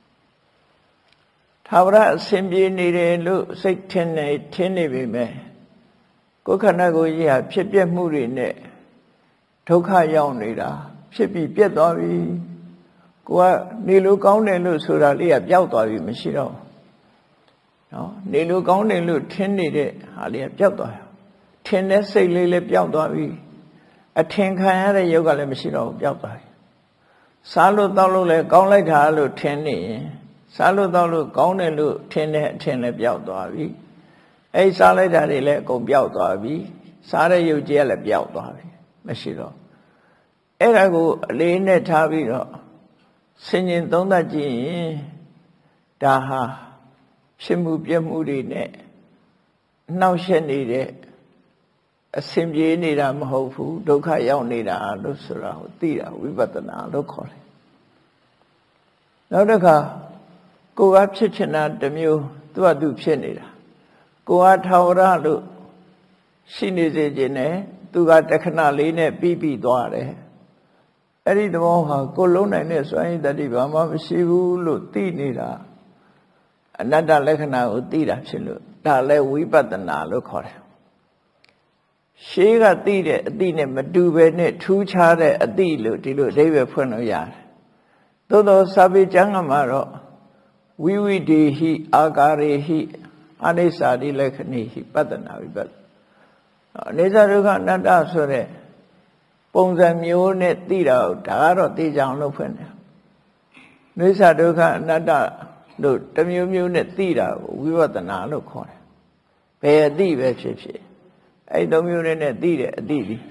ထာဝရအစဉ်ပြေနေတယ်လို့စိတ်ထင်နေထင်နေပြီမဲ့ကိုယ်ခန္ဓာကိုယ်ကြီးဟာဖြစ်ပျက်မှုတွေနဲ့ဒုက္ခရောက်နေတာဖြစ်ပြီးပြတ်သွားပြီကိုကနေလို့ကောင်းတယ်လို့ဆိုတာလေးကပျောက်သွားပြီမရှိတော့နော်နေလို့ကောင်းတယ်လို့ထင်နေတဲ့ဟာလေးကပျောက်သွားထင်တဲ့စိတ်လေးလည်းပျောက်သွားပြီအထင်ခံရတဲ့ယုတ်ကလည်းမရှိတော့ဘူးပျောက်သွားပြီစားလို့တောက်လို့လည်းကောင်းလိုက်တာလို့ထင်နေရင်စားလို့တောက်လို့ကောင်းတယ်လို့ထင်တဲ့အထင်လည်းပျောက်သွားပြီအဲစားလိုက်တာတွေလည်းအကုန်ပျောက်သွားပြီစားတဲ့ယုတ်ကြီးကလည်းပျောက်သွားပြီမရှိတော့အဲ့ဒါကိုအလေးနဲ့ထားပြီးတော့ဆင်ញင်သုံးသပ်ကြည့်ရင်ဒါဟာဖြစ်မှုပြမှုတွေနဲ့နှောက်ယှက်နေတဲ့အစဉ်ပြေနေတာမဟုတ်ဘူးဒုက္ခရောက်နေတာလို့ဆိုတာကိုသိတာဝိပဿနာလို့ခေါ်တယ်နောက်တစ်ခါကိုယ်ကဖြစ်ချင်တာတစ်မျိုးသူ့အတူဖြစ်နေတာကိုယ်ကထာဝရလို့ရှိနေစေခြင်းနဲ့သူကတခဏလေးနဲ့ပြီးပြီးသွားတယ်အဲ့ဒီသဘောဟာကိုယ်လုံးနိုင်တဲ့စွမ်းရည်တတိဘာမှမရှိဘူးလို့သိနေတာအနတ္တလက္ခဏာကိုသိတာဖြစ်လို့ဒါလည်းဝိပဿနာလို့ခေါ်တယ်ရှေးကသိတဲ့အသိနဲ့မတူပဲနဲ့ထူးခြားတဲ့အသိလို့ဒီလိုအဓိပ္ပာယ်ဖွင့်လို့ရတယ်သို့သောစာပေကျမ်းကမှာတော့ဝိဝိဒေဟိအာကာရေဟိအနိစ္စတိလက္ခဏိဟိပတ္တနာဝိပဿနာအနိစ္စဒုက္ခအနတ္တဆိုတဲ့ပုံစံမျိုးနဲ့သိတာဒါကတော့သိကြအောင်လုပ်ဖွင့်တယ်အနိစ္စဒုက္ခအနတ္တလို့တစ်မျိုးမျိုးနဲ့သိတာကိုဝိပဿနာလို့ခေါ်တယ်ဘယ်အသိပဲဖြစ်ဖြစ်အဲ့သုံးမျိုးနဲ့သိတဲ့အသိဒီ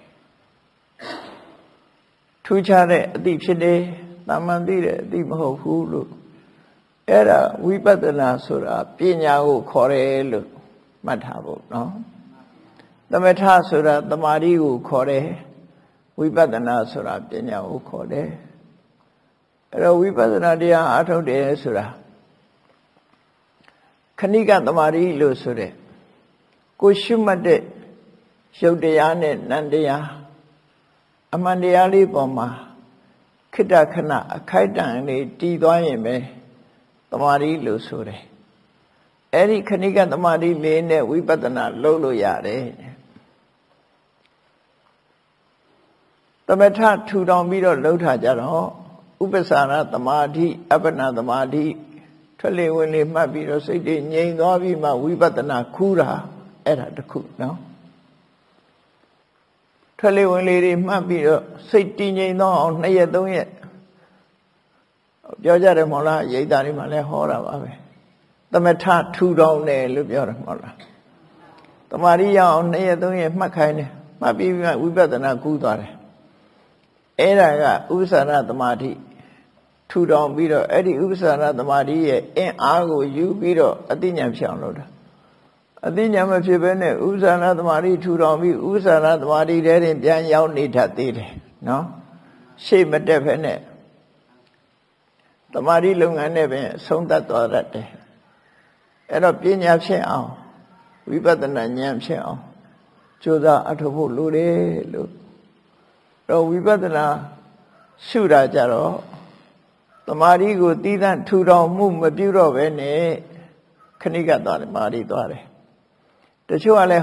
ထူးခြားတဲ့အသိဖြစ်တယ်တာမန်သိတဲ့အသိမဟုတ်ဘူးလို့အဲ့ဒါဝိပဿနာဆိုတာပညာကိုခေါ်တယ်လို့မှတ်ထားဖို့နော်သမထဆိုတာတမာတိကိုခေါ်တယ်ဝိပဿနာဆိုတာပညာကိုခေါ်တယ်အဲ့တော့ဝိပဿနာတရားအားထုတ်တယ်ဆိုတာခဏိကတမာတိလို့ဆိုတဲ့ကိုရှုမှတ်တဲ့ရုပ်တရားနဲ့နံတရားအမှန်တရားလေးပေါ်မှာခိတ္တခဏအခိုက်တန့်လေးတည်သွားရင်ပဲတမာတိလို့ဆိုတယ်အဲ့ဒီခဏိကတမာတိလေးနဲ့ဝိပဿနာလုပ်လို့ရတယ်သမထထူထောင်ပြီးတော့လှုပ်ထားကြတော့ဥပ္ပစာရသမာဓိအပ္ပနာသမာဓိထွက်လေဝင်လေမှတ်ပြီးတော့စိတ်တွေငြိမ်သွားပြီးမှဝိပဿနာခူးတာအဲ့ဒါတခုနော်ထွက်လေဝင်လေတွေမှတ်ပြီးတော့စိတ်တည်ငြိမ်သွားအောင်နှစ်ရက်သုံးရက်ပြောကြတယ်မဟုတ်လားရိတ်တာတွေမှာလည်းဟောတာပါပဲသမထထူထောင်တယ်လို့ပြောတယ်မဟုတ်လားတမာရီရအောင်နှစ်ရက်သုံးရက်မှတ်ခိုင်းတယ်မှတ်ပြီးမှဝိပဿနာကူးသွားတယ်အဲ့ဒါကဥပ္ပစာရသမာဓိထူထောင်ပြီးတော့အဲ့ဒီဥပ္ပစာရသမာဓိရဲ့အင်အားကိုယူပြီးတော့အသိဉာဏ်ဖြစ်အောင်လုပ်တာအသိဉာဏ်မဖြစ်ဘဲနဲ့ဥပ္ပစာရသမာဓိထူထောင်ပြီးဥပ္ပစာရသမာဓိထဲတင်ပြန်ရောက်နေတတ်သေးတယ်နော်ရှေ့မတက်ဘဲနဲ့သမာဓိလုပ်ငန်းနဲ့ပဲအဆုံးသတ်သွားတတ်တယ်အဲ့တော့ပညာဖြစ်အောင်ဝိပဿနာဉာဏ်ဖြစ်အောင်ကြိုးစားအထောက်ဖို့လိုတယ်လို့တော့ဝိပဿနာရှုတာကြတော့တမာရီကိုတည်တံ့ထူထောင်မှုမပြုတော့ပဲနဲ့ခဏိကသွားတယ်မာရီသွားတယ်တချို့ကလည်း